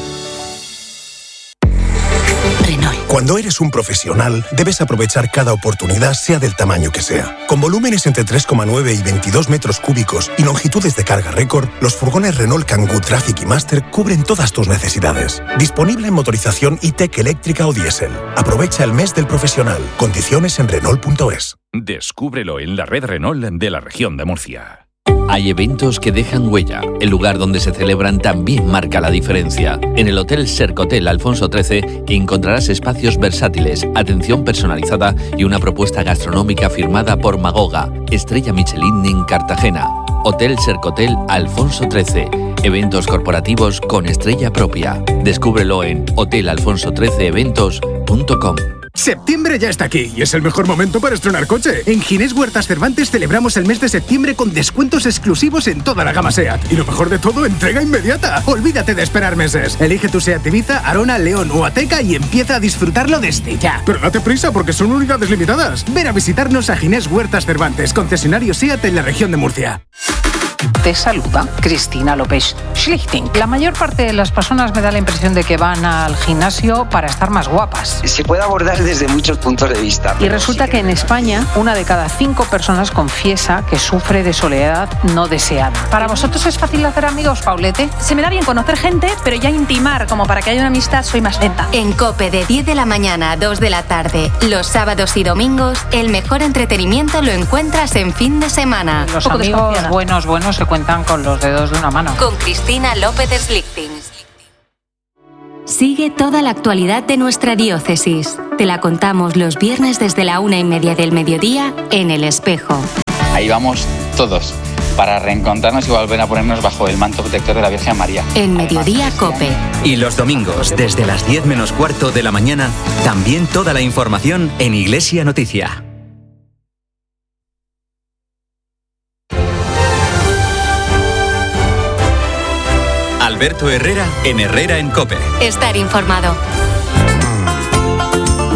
Cuando eres un profesional, debes aprovechar cada oportunidad, sea del tamaño que sea. Con volúmenes entre tres coma nueve y veintidós metros cúbicos y longitudes de carga récord, los furgones Renault Kangoo Traffic y Master cubren todas tus necesidades. Disponible en motorización E-Tech eléctrica o diésel. Aprovecha el mes del profesional. Condiciones en Renault punto es. Descúbrelo en la red Renault de la región de Murcia. Hay eventos que dejan huella. El lugar donde se celebran también marca la diferencia. En el Hotel Sercotel Alfonso trece encontrarás espacios versátiles, atención personalizada y una propuesta gastronómica firmada por Magoga, estrella Michelin en Cartagena. Hotel Sercotel Alfonso trece. Eventos corporativos con estrella propia. Descúbrelo en hotel alfonso trece eventos punto com. Septiembre ya está aquí y es el mejor momento para estrenar coche. En Ginés Huertas Cervantes celebramos el mes de septiembre con descuentos exclusivos en toda la gama SEAT. Y lo mejor de todo, entrega inmediata. Olvídate de esperar meses. Elige tu SEAT Ibiza, Arona, León o Ateca y empieza a disfrutarlo desde ya. Pero date prisa porque son unidades limitadas. Ven a visitarnos a Ginés Huertas Cervantes, concesionario SEAT en la región de Murcia. Te saluda Cristina López Schlichting. La mayor parte de las personas me da la impresión de que van al gimnasio para estar más guapas. Se puede abordar desde muchos puntos de vista. Y resulta que en España, una de cada cinco personas confiesa que sufre de soledad no deseada. ¿Para vosotros es fácil hacer amigos, Paulete? Se me da bien conocer gente, pero ya intimar como para que haya una amistad soy más lenta. En COPE de diez de la mañana a dos de la tarde, los sábados y domingos, el mejor entretenimiento lo encuentras en fin de semana. Los amigos buenos, buenos se cuentan con los dedos de una mano. Con Cristina López Schlichting. Sigue toda la actualidad de nuestra diócesis. Te la contamos los viernes desde la una y media del mediodía en El Espejo. Ahí vamos todos, para reencontrarnos y volver a ponernos bajo el manto protector de la Virgen María. En Mediodía COPE. Y los domingos, desde las diez menos cuarto de la mañana, también toda la información en Iglesia Noticia. Alberto Herrera en Herrera en COPE. Estar informado.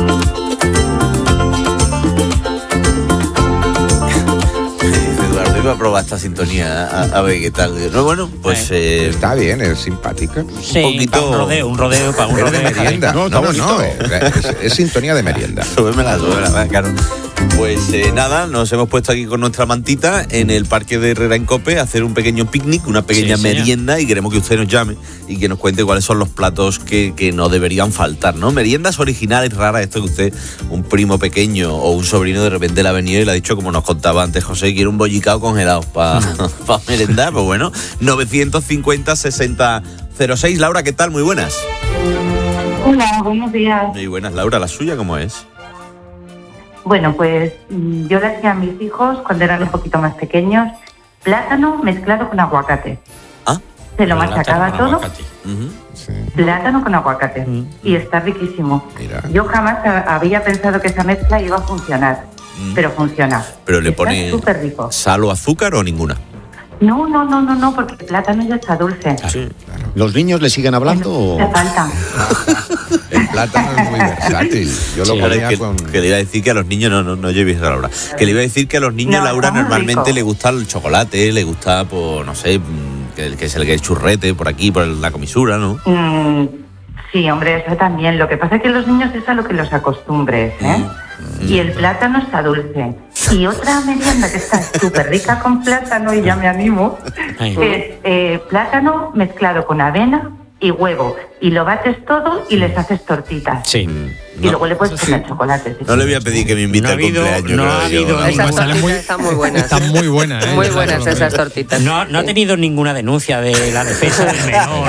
Eduardo, iba a probar esta sintonía, a, a ver qué tal. No, bueno, pues eh, está bien, es simpática. Sí, un poquito. Un rodeo, un rodeo para un es rodeo. de merienda. No, no, no, no es, es sintonía de merienda. Súbemela, súbemela, claro. Pues eh, nada, nos hemos puesto aquí con nuestra mantita en el Parque de Herrera en Cope a hacer un pequeño picnic, una pequeña Sí, merienda, y queremos que usted nos llame y que nos cuente cuáles son los platos que, que no deberían faltar, ¿no? Meriendas originales, raras, esto que usted, un primo pequeño o un sobrino de repente le ha venido y le ha dicho, como nos contaba antes José, quiere un bollicao congelado para pa merendar. Pues bueno, novecientos cincuenta, sesenta, cero seis. Laura, ¿qué tal? Muy buenas. Hola, buenos días. Muy buenas, Laura. ¿La suya cómo es? Bueno, pues yo le hacía a mis hijos, cuando eran un poquito más pequeños, plátano mezclado con aguacate. ¿Ah? Se lo machacaba todo, Uh-huh. sí. plátano con aguacate. Uh-huh. Y está riquísimo. Mira. Yo jamás había pensado que esa mezcla iba a funcionar, uh-huh. pero funciona. ¿Pero le está pone súper rico. sal o azúcar o ninguna? No, no, no, no, no, porque el plátano ya está dulce. Sí, claro. ¿Los niños le siguen hablando o...? Le falta. El plátano es muy versátil. Yo Sí, lo comía que, con... que le iba a decir que a los niños, no, no, no llevéis a Laura, que le iba a decir que a los niños, No, Laura, está muy normalmente rico. le gusta el chocolate, le gusta, pues, no sé, que, que es el que es churrete por aquí, por la comisura, ¿no? Mm, sí, hombre, eso también. Lo que pasa es que los niños es a lo que los acostumbres, ¿eh? Mm. Y el plátano está dulce. Y otra merienda que está súper rica con plátano, y ya me animo, Ay. es eh, plátano mezclado con avena y huevo. Y lo bates todo y les haces tortitas. Sí. Y No, luego le puedes poner chocolate. no le voy a pedir que me invite No ha al habido- cumpleaños. no creo ha yo, habido ¿no? Esas Están tortitas muy- están muy buenas. Están muy buenas, ¿eh? Muy buenas esas tortitas. No, no ha tenido ninguna denuncia de la defensa del menor.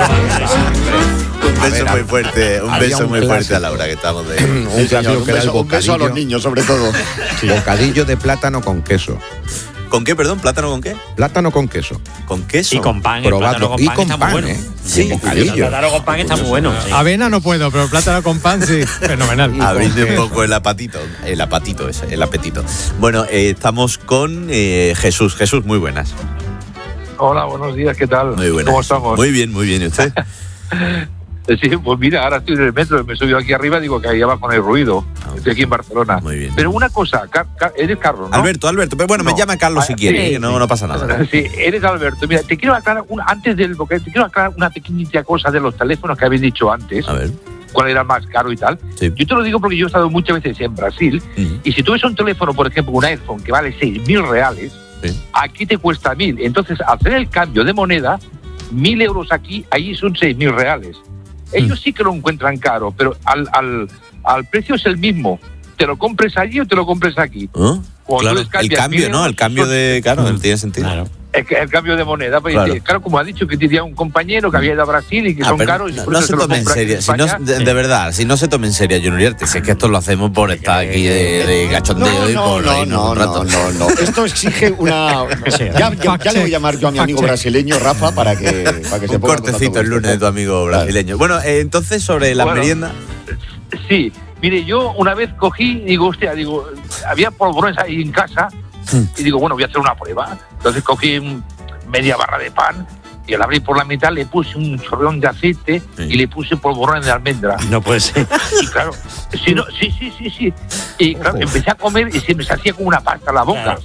Un beso ver, muy fuerte, un había beso un muy fuerte clásico. a Laura, que estamos de... un Sí, clásico señor, que era el un beso- un beso a los bocadillo. niños, sobre todo. Bocadillo de plátano con queso. ¿Con qué, perdón? ¿Plátano con qué? Plátano con queso. ¿Con queso? Y con pan. El Probadlo. plátano con Y pan con está pan, muy bueno. ¿eh? Sí, Y bocadillo. El plátano con pan está muy bueno. sí. Avena no puedo, pero plátano con pan sí, fenomenal. Abrinde un poco el apatito, el apatito ese, el apetito. Bueno, eh, estamos con eh, Jesús. Jesús, muy buenas. Hola, buenos días, ¿qué tal? Muy buenas. ¿Cómo estamos? Muy bien, muy bien. ¿Y usted? Sí, pues mira, ahora estoy en el metro, me he subido aquí arriba, digo que ahí abajo no hay ruido. Estoy aquí en Barcelona. Muy bien. Pero una cosa, Car- Car- eres Carlos, ¿no? Alberto, Alberto. Pero bueno, me No. llama Carlos si Ah, quiere, sí, que no, no pasa nada. Sí, eres Alberto. Mira, te quiero aclarar, una, antes del porque te quiero aclarar una pequeñita cosa de los teléfonos que habéis dicho antes. A ver. Cuál era más caro y tal. Sí. Yo te lo digo porque yo he estado muchas veces en Brasil Ujú. y si tú ves un teléfono, por ejemplo, un iPhone que vale seis mil reales, Sí. aquí te cuesta mil. Entonces, al hacer el cambio de moneda, mil euros aquí, allí son seis mil reales. Ellos sí que lo encuentran caro, pero al, al, al precio es el mismo. Te lo compres allí o te lo compres aquí. ¿Oh? Cuando Claro, les el cambias cambio, mil ¿no? euros, El cambio son- de... Claro, tiene sentido. Claro. El, el cambio de moneda. Pues, Claro. claro. claro, como ha dicho que tenía un compañero que había ido a Brasil y que Ah, son pero caros. y no, por no eso se lo tome en compra aquí serio, si no, España. de, de verdad, si no se tome en serio, Junior Uriarte, si es que esto lo hacemos por estar aquí de, de cachondeo No, y no, por no, reírnos no, un rato. no, no, no. Esto exige una... Ya, ya- ya le voy a llamar yo a mi amigo brasileño, Rafa, para que, para que se Un ponga cortecito el lunes de tu amigo brasileño. Bueno, eh, entonces sobre la Bueno. merienda... Sí, mire, yo una vez cogí, digo, hostia, digo, había polvorones ahí en casa y digo, bueno, voy a hacer una prueba. Entonces cogí un- media barra de pan y al abrir por la mitad le puse un chorreón de aceite y le puse polvorones de almendra. No puede ser. Y claro, si no, sí, sí, sí, sí. Y claro, empecé a comer y se me hacía como una pasta en la boca.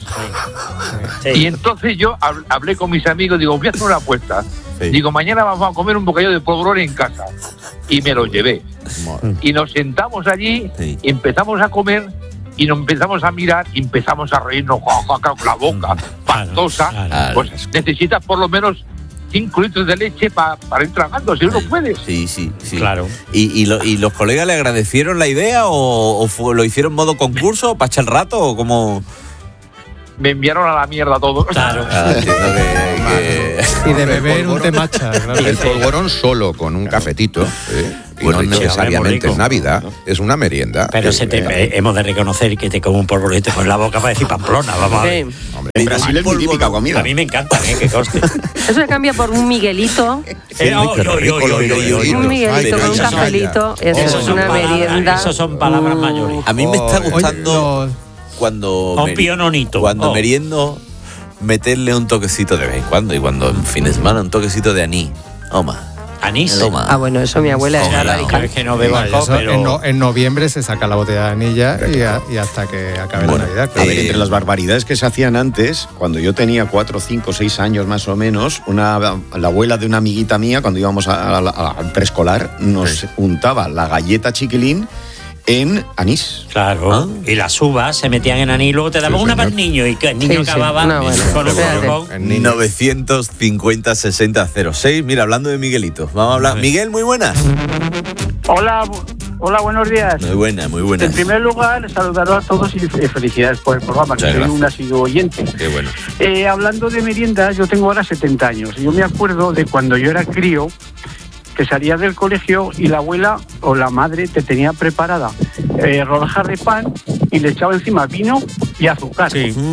Y entonces yo hab- hablé con mis amigos, digo, voy a hacer una apuesta. Sí. Digo, mañana vamos a comer un bocadillo de polvorones en casa. Y me lo llevé. Y nos sentamos allí, Sí. empezamos a comer y nos empezamos a mirar y empezamos a reírnos ja, ja, ja, con la boca pastosa. claro. Pues necesitas por lo menos cinco litros de leche pa- para ir tragando, si no, no puedes. Sí, sí, sí. Claro. ¿Y, y, lo- y los colegas le agradecieron la idea o, o fue- lo hicieron modo concurso para echar el rato o cómo...? Me enviaron a la mierda todo. Claro. Ah, entiendo que- que- Y de beber un té matcha. claro. El polvorón solo con un cafetito, ¿eh? y Muy no rico. necesariamente Muy rico. es Navidad, es una merienda. Pero Eh, se te, eh, eh, hemos de reconocer que te come un polvorete con la boca para decir Pamplona. Vamos a ver. Sí. hombre, En Brasil es mi típica comida. A mí me encanta, ¿eh? Que coste. Eso se cambia por un Miguelito. Eh, oh, yo, yo, yo, yo, yo, yo. Un Miguelito con un Pero cafelito. Eso Esos es son una palabras- merienda. Esos son palabras mayores. A mí me está Oye, gustando Oye, cuando... Un meri- piononito. Cuando Oh. meriendo, meterle un toquecito de vez en cuando. Y cuando en fin de semana, un toquecito de anís. Oma. Anís. Toma. Ah, bueno, eso mi abuela era radical. Es que no bebo Bueno, alcohol, eso pero... en, no- en noviembre se saca la botella de anilla y, a- y hasta que acabe Bueno, la Navidad. a ver, claro. entre las barbaridades que se hacían antes, cuando yo tenía cuatro, cinco, seis años más o menos, una, la abuela de una amiguita mía, cuando íbamos a- a la- a- al preescolar, nos untaba la galleta chiquilín en anís. Claro, ¿Ah? y las uvas se metían en anís, luego te daban Sí, una para señor. el niño y que el niño Sí, sí. acababa No, bueno, con un espérate. bombón. novecientos cincuenta sesenta cero seis. Mira, hablando de Miguelito, vamos a hablar. Miguel, muy buenas. Hola, bu- hola, buenos días. Muy buena, muy buena. En primer lugar, saludaros a todos y fe- felicidades por el programa, que Muchas soy gracias. un asiduo oyente. Qué bueno. Eh, hablando de meriendas, yo tengo ahora setenta años. Y yo me acuerdo de cuando yo era crío, que salías del colegio y la abuela o la madre te tenía preparada eh, rodajas de pan y le echaba encima vino y azúcar.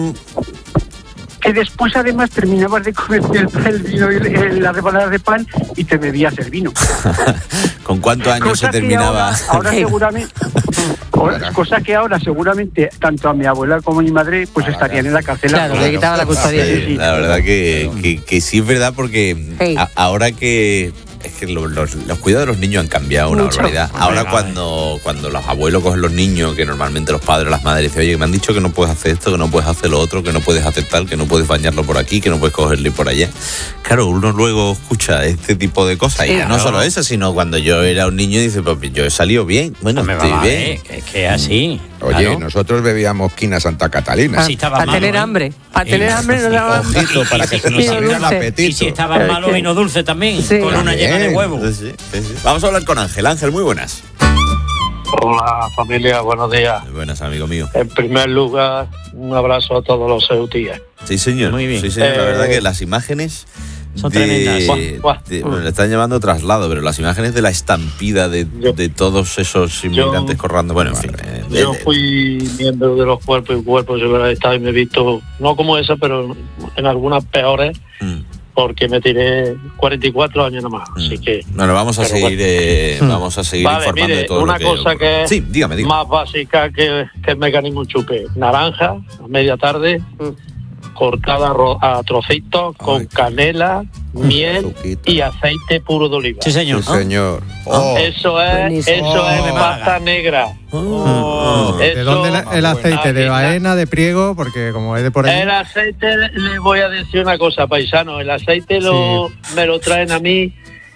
Que después además terminabas de comer el, el vino y el- las rebanadas de pan y te bebías el vino. ¿Con cuántos años Cosa se que terminaba? Ahora, ahora seguramente, ahora- cosa que ahora seguramente tanto a mi abuela como a mi madre pues estarían en la cárcel. Claro, le quitaba la custodia. Sí, sí. La verdad que, que, que sí es verdad porque Sí. a- ahora que es que lo- los, los cuidados de los niños han cambiado una Mucho. barbaridad. Ahora cuando, cuando los abuelos cogen los niños, que normalmente los padres, las madres dicen, oye, me han dicho que no puedes hacer esto, que no puedes hacer lo otro, que no puedes hacer tal, que no puedes bañarlo por aquí, que no puedes cogerle por allá. Claro, uno luego escucha este tipo de cosas. Sí, y no claro. solo eso, sino cuando yo era un niño dice, pues yo he salido bien. Bueno, Me estoy va, bien. eh, que, que así. Oye, claro. nosotros bebíamos quina Santa Catalina. Si estaba Para malo, tener ¿eh? hambre. Para Sí. tener hambre no daba Ojito, para que se nos Vino abriera el dulce. apetito. Y si estaba Pero malo, que- vino dulce también, Sí. con una llena de Bien. huevo. Sí, sí, sí. Vamos a hablar con Ángel. Ángel, muy buenas. Hola familia, buenos días. Muy buenas, amigo mío. En primer lugar, un abrazo a todos los ceutíes. Sí, señor. Muy bien. Sí, señor. La Eh, verdad que las imágenes son de- tremendas. Buah, buah. de- bueno, le están llamando traslado, pero las imágenes de la estampida de, Yo- de todos esos inmigrantes corrando. Bueno, en fin. eh, Yo eh, fui miembro de los cuerpos y cuerpos de seguridad Estado y me he visto, no como esa, pero en algunas peores, mm, porque me tiré cuarenta y cuatro años nada más. Así que. Bueno, vamos a Pero seguir, bueno. eh, vamos a seguir Vale, informando mire, de todo una lo que cosa que es Sí, dígame, dígame. más básica que, que el mecanismo chupe. Naranja, a media tarde, cortada a, ro- a trocitos, con Ay. canela, miel Azuquita. y aceite puro de oliva. Sí, señor. Sí, señor. Oh, Eso es, Buenísimo. eso es Oh, pasta negra. Oh, Mm. ¿De Eso- dónde la- el aceite? ¿De Ah, baena, de priego? Porque como es de por ahí... El aceite, le voy a decir una cosa, paisano. El aceite lo, me lo traen a mí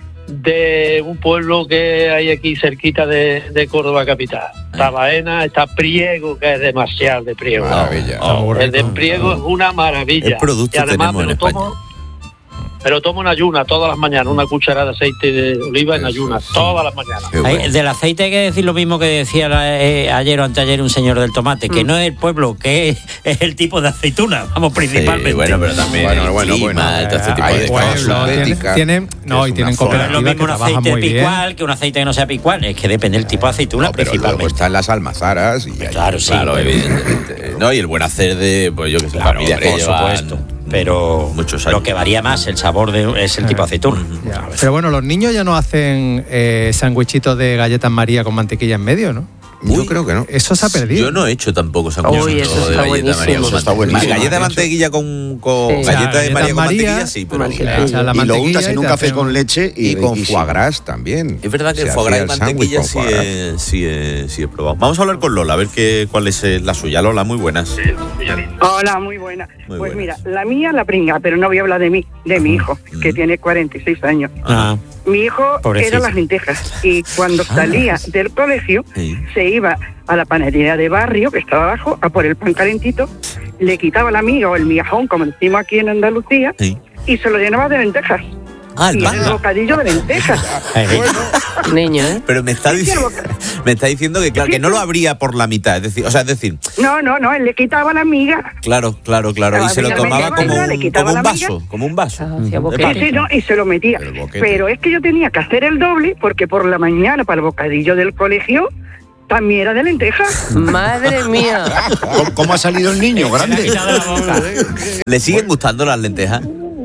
de un pueblo que hay aquí cerquita de, de Córdoba capital. Está Baena, está Priego, que es demasiado de Priego. Maravilla. Oh, El de Priego es una maravilla. ¿Qué producto Y además tenemos me en lo España? tomo, me lo tomo en ayuna todas las mañanas, una cucharada de aceite de oliva en Eso, ayuna, sí. todas las mañanas. Qué Ay, bueno. del aceite hay que decir lo mismo que decía la- eh, ayer o anteayer un señor del tomate, que no es el pueblo, que es, es el tipo de aceituna, vamos, principalmente. Sí, bueno, pero también Bueno, el bueno, clima, bueno. todo este tipo Hay de pueblo, cosas. tienen, sintética, tienen- no, que y es tienen una forma. No es lo cooperativas mismo que un trabajan aceite muy bien. picual que un aceite que no sea picual, es que depende del tipo de aceituna No, pero luego principalmente. están las almazaras y ahí- Claro, sí. Claro, evidentemente. No, y el buen hacer de, pues yo que sé, Claro, familias que por llevan supuesto. Pero muchos años. lo que varía más el sabor de, es el tipo de aceituna. Ya. Pero bueno, los niños ya no hacen eh, sandwichitos de galletas María con mantequilla en medio, ¿no? Yo creo que no. Eso se ha perdido. Yo no he hecho tampoco esa Uy, eso está de galleta buenísimo. María con Eso está mantequilla. buenísimo. Galleta de Hecho. mantequilla con, con Sí. galleta de Galletas María con María, mantequilla, sí, pero mantequilla. Le echan la y lo mantequilla untas en y un te café hacen- con leche y, Y con riquísimo. foie gras también. es verdad que Se el foie gras y hacía el sándwich mantequilla con sí foie gras. he, sí, he, sí he probado. Vamos a hablar con Lola, a ver qué, cuál es eh, la suya. Lola, muy buenas. Hola, muy buena. Muy pues buenas. mira, la mía la pringa, pero no voy a hablar de mí, de mi hijo, que Mm. tiene cuarenta y seis años. Ah, Mi hijo Pobrecito. era las lentejas y cuando Ah. salía del colegio Sí. se iba a la panadería de barrio, que estaba abajo, a por el pan calentito, le quitaba la miga o el migajón, como decimos aquí en Andalucía, Sí. y se lo llenaba de lentejas. Ah, el y pan. el bocadillo de lentejas. Niño, ¿eh? Pero me está, dic- me está diciendo que, claro, que no lo abría por la mitad. Es decir, o sea, es decir, No, no, no, él le quitaba la miga. claro, claro, claro. Y se lo Le tomaba metía como barra, le un, quitaba como un la vaso, como un vaso. Hacía de boquete. pan. Sí, sí, no, y se lo metía. El boquete. Pero es que yo tenía que hacer el doble porque por la mañana para el bocadillo del colegio también era de lentejas. Madre mía. ¿Cómo, cómo ha salido el niño? Grande. ¿Le siguen gustando las lentejas?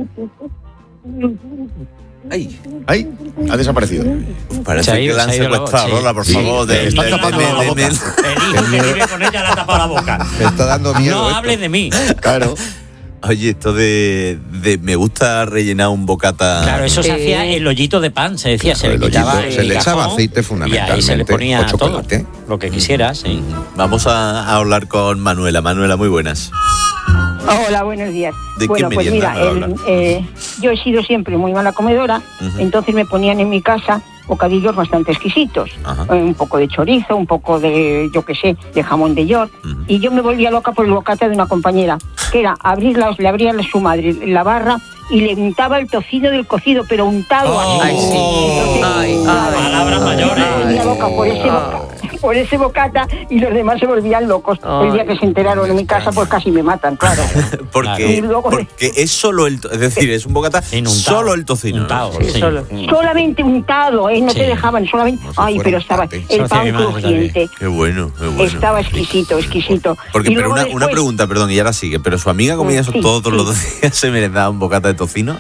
Ay, Ay, ha desaparecido. parece Se ha ido- que la han se ha ido la secuestrado, voz, sí. Lola, por Sí, favor. le de- están de- tapando de- la de- boca. de- El hijo que vive con ella le ha tapado la boca. Me está dando miedo. No esto. hables de mí. Claro. Oye, esto de, de me gusta rellenar un bocata. Claro, eso se hacía el hoyito de pan, se decía, Claro, se le el quitaba hoyito, el se le echaba cajón aceite y fundamentalmente, ahí se le ponía o chocolate. todo, lo que quisieras, sí. Vamos a, a hablar con Manuela. Manuela, muy buenas. Hola, buenos días. ¿De bueno, qué pues merienda mira, nos el- habla? eh, yo he sido siempre muy mala comedora, Ujú. entonces me ponían en mi casa bocadillos bastante exquisitos. Eh, un poco de chorizo, un poco de, yo qué sé, de jamón de york. Y yo me volvía loca por el bocata de una compañera, que era abrirla, le abría a su madre la barra y le untaba el tocino del cocido, pero untado así. Entonces, Palabras mayores. me volvía loca por ese, boca- por ese bocata y los demás se volvían locos. El día que se enteraron en mi casa, pues casi me matan, claro. Porque, Y luego- porque es solo el... to- Es decir, es un bocata solo el tocino. ¿no? Sí, solo. Solamente untado, ¿eh? No Sí. te dejaban, solamente... Ay, pero estaba el Eso hacía pan mi madre crujiente. Qué bueno, qué bueno. Estaba exquisito, exquisito. Porque, Y pero luego una, después- una pregunta, perdón, y ahora sigue. Pero su amiga comía eso Sí, todos sí. los días, se merendaba un bocata de tocino.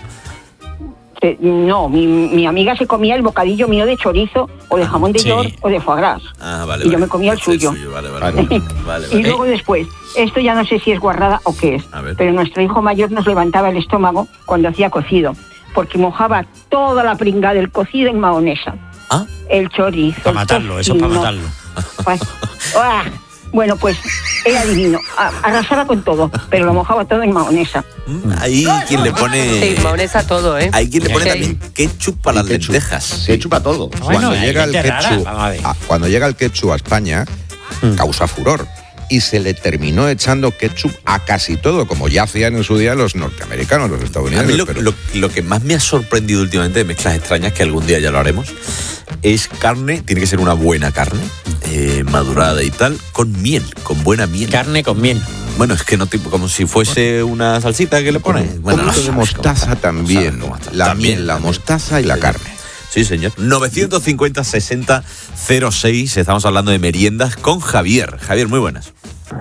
Eh, No, mi, mi amiga se comía el bocadillo mío de chorizo o de jamón de sí. york o de foie gras. Ah, vale. Y yo vale. me comía el Este es suyo. Vale, vale. vale, vale, Y vale. luego después, esto ya no sé si es guarrada o qué es, A ver. pero nuestro hijo mayor nos levantaba el estómago cuando hacía cocido, porque mojaba toda la pringa del cocido en mahonesa. ¿Ah? El chorizo. Para el matarlo, eso para tocino. matarlo. Pues, ¡ah! Bueno, pues era divino. A- Arrasaba con todo, pero lo mojaba todo en mahonesa. Hay quien le pone... Sí, mahonesa todo, ¿eh? Hay quien le pone Sí. también ketchup para las lentejas. Ketchup a todo. cuando, hay llega el gente rara. ketchup, Vamos a ver. a- cuando llega el ketchup a España, causa furor. Y se le terminó echando ketchup a casi todo, como ya hacían en su día los norteamericanos, los A estadounidenses. mí lo, pero- lo- lo que más me ha sorprendido últimamente de mezclas extrañas, que algún día ya lo haremos, es carne, tiene que ser una buena carne, eh, madurada y tal, con miel, con buena miel. Carne con miel. Bueno, es que no tipo como si fuese una salsita que le pones. Un Bueno, poquito de sabes mostaza cómo está, también. sabes cómo está. La También, miel, la también. mostaza y la carne. Sí, señor. novecientos cincuenta sesenta cero seis, estamos hablando de meriendas con Javier. Javier, muy buenas.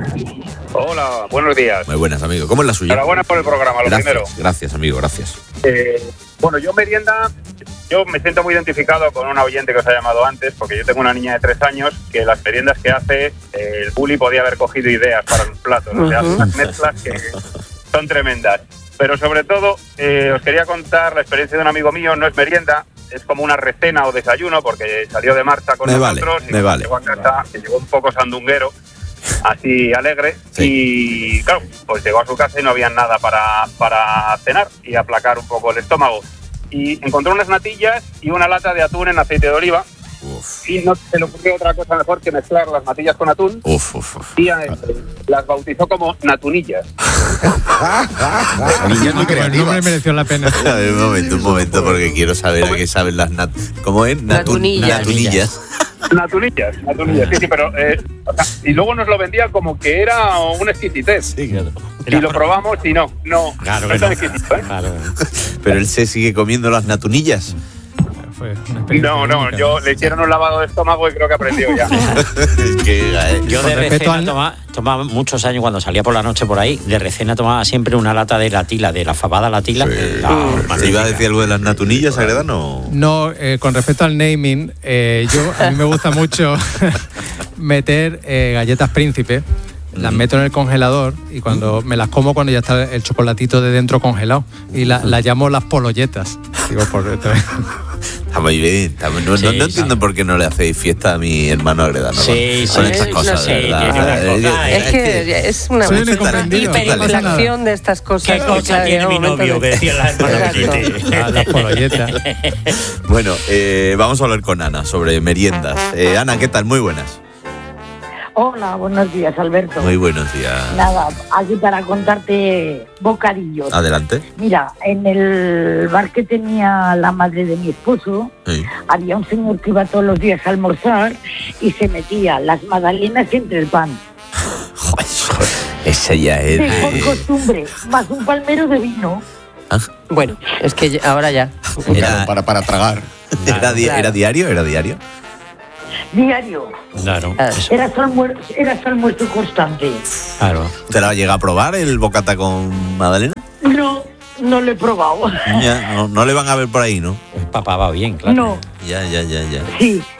Hola, buenos días. Muy buenas, amigo. ¿Cómo es la suya? Enhorabuena por el programa, lo Gracias, primero. gracias, amigo, gracias. Eh, bueno, yo merienda, yo me siento muy identificado con una oyente que os ha llamado antes, porque yo tengo una niña de tres años que las meriendas que hace, eh, el bully podía haber cogido ideas para los platos. O sea, hace unas mezclas que son tremendas. Pero sobre todo, eh, os quería contar la experiencia de un amigo mío, no es merienda, es como una recena o desayuno, porque salió de marcha con Me vale, nosotros y me vale. llegó a casa, que llegó un poco sandunguero, así alegre, y claro, pues llegó a su casa y no había nada para, para cenar y aplacar un poco el estómago. Y encontró unas natillas y una lata de atún en aceite de oliva. Y no se le ocurrió otra cosa mejor que mezclar las natillas con atún. Uf, uf, uf. Y eh, las bautizó como natunillas. Niñas muy El nombre mereció la pena. A ver, un momento, un momento, porque quiero saber a qué saben las nat... ¿Cómo es? Natu- Natunillas. Natunillas. Natunillas, natunillas, sí, sí, pero... eh, o sea, y luego nos lo vendía como que era un exquisitez. Sí, claro. Y lo probamos y no, no, Claro no que es tan no. exquisito, ¿eh? Pero él se sigue comiendo las natunillas. No, no, yo le hicieron un lavado de estómago y creo que aprendió ya. Es que, eh, Yo de con respeto recena al- tomaba, tomaba muchos años cuando salía por la noche por ahí, de recena tomaba siempre una lata de la tila, de la fabada la tila. Ah, ¿Se iba a decir algo de las natunillas, Agredano? No, eh, con respecto al naming, eh, yo a mí me gusta mucho meter eh, galletas príncipe, las meto en el congelador y cuando me las como cuando ya está el chocolatito de dentro congelado y la- las llamo las pololletas. Digo, por esto. Está muy bien. está muy- no, no- Sí, no sí. entiendo por qué no le hacéis fiesta a mi hermano Agredano. Sí, con, con sí, estas sí, cosas, no sé, de verdad. tiene una Eh, cosa, eh, Es que es una, Soy un una incomprendido, hiperinflación de estas cosas. ¿Qué cosa Claro, tiene llega mi un momento novio? de- Que decía la hermana Exacto. Benítez. Ah, las pololletas. Bueno, eh, vamos a hablar con Ana sobre meriendas. Eh, Ana, ¿qué tal? Muy buenas. Hola, buenos días, Alberto. Muy buenos días. Nada, aquí para contarte bocadillos. Adelante. Mira, en el bar que tenía la madre de mi esposo, Sí. había un señor que iba todos los días a almorzar y se metía las magdalenas entre el pan. Esa ya es De por de... costumbre, más un palmero de vino. Bueno, es que ya- ahora ya. Era, para, para tragar. ¿Era, di- Claro. ¿Era diario? ¿Era diario? Diario. Claro. Era su almuerzo, era su almuerzo constante. Claro. ¿Te la llega a probar el bocata con magdalena? No, no lo he probado. Ya, no, no le van a ver por ahí, ¿no? Papá va bien, claro. No. Ya, ya, ya, ya. Sí.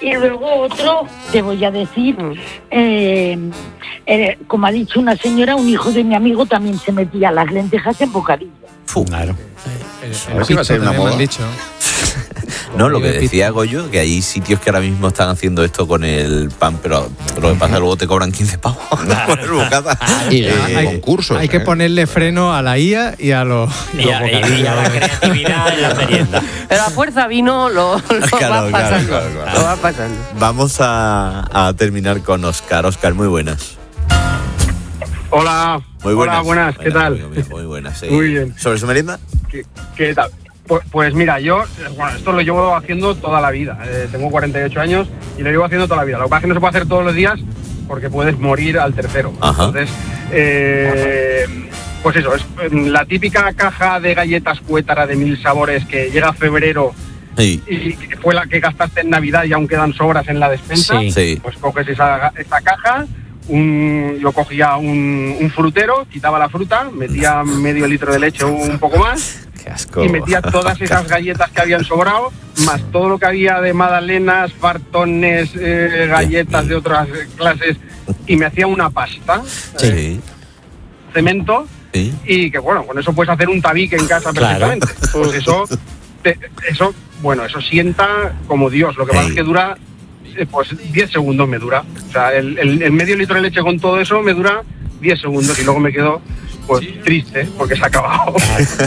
Y luego otro, te voy a decir, eh, eh, como ha dicho una señora, un hijo de mi amigo también se metía las lentejas en bocadillo. Claro. A ver si va a ser una moda. Dicho. No, lo que decía Goyo, que hay sitios que ahora mismo están haciendo esto con el pan, pero lo que pasa es que luego te cobran quince pavos por el bocata. Y Eh, hay, concursos, hay que eh. ponerle freno a la I A y a los, Y los a, y bocadillos. a la creatividad en la merienda. Pero a fuerza vino lo, lo Claro, va claro, pasando. claro, claro. Lo va pasando. Vamos a, a terminar con Oscar. Oscar, muy buenas. Hola. Muy buenas. Hola, buenas. ¿Qué Buenas, tal? amigo mío, muy buenas. sí. Muy bien. ¿Sobre su merienda? ¿Qué, qué tal? Pues, pues mira, yo, bueno, esto lo llevo haciendo toda la vida. Eh, tengo cuarenta y ocho años y lo llevo haciendo toda la vida. Lo que pasa es que no se puede hacer todos los días porque puedes morir al tercero. Ajá. Entonces, eh, pues eso, es la típica caja de galletas Cuétara de mil sabores que llega a febrero Sí. y que fue la que gastaste en Navidad y aún quedan sobras en la despensa. Sí. Sí. Pues coges esa, esa caja, un, yo cogía un, un frutero, quitaba la fruta, metía medio litro de leche o un poco más. Qué asco. Y metía todas esas galletas que habían sobrado, más todo lo que había de magdalenas, fartones, eh, galletas de otras clases, y me hacía una pasta, Sí. eh, cemento, Sí. y que bueno, con eso puedes hacer un tabique en casa Claro. perfectamente. Pues eso, te- eso, bueno, eso sienta como Dios. Lo que pasa es que dura, eh, pues diez segundos me dura. O sea, el, el- el medio litro de leche con todo eso me dura diez segundos y luego me quedo, pues triste, porque se ha acabado.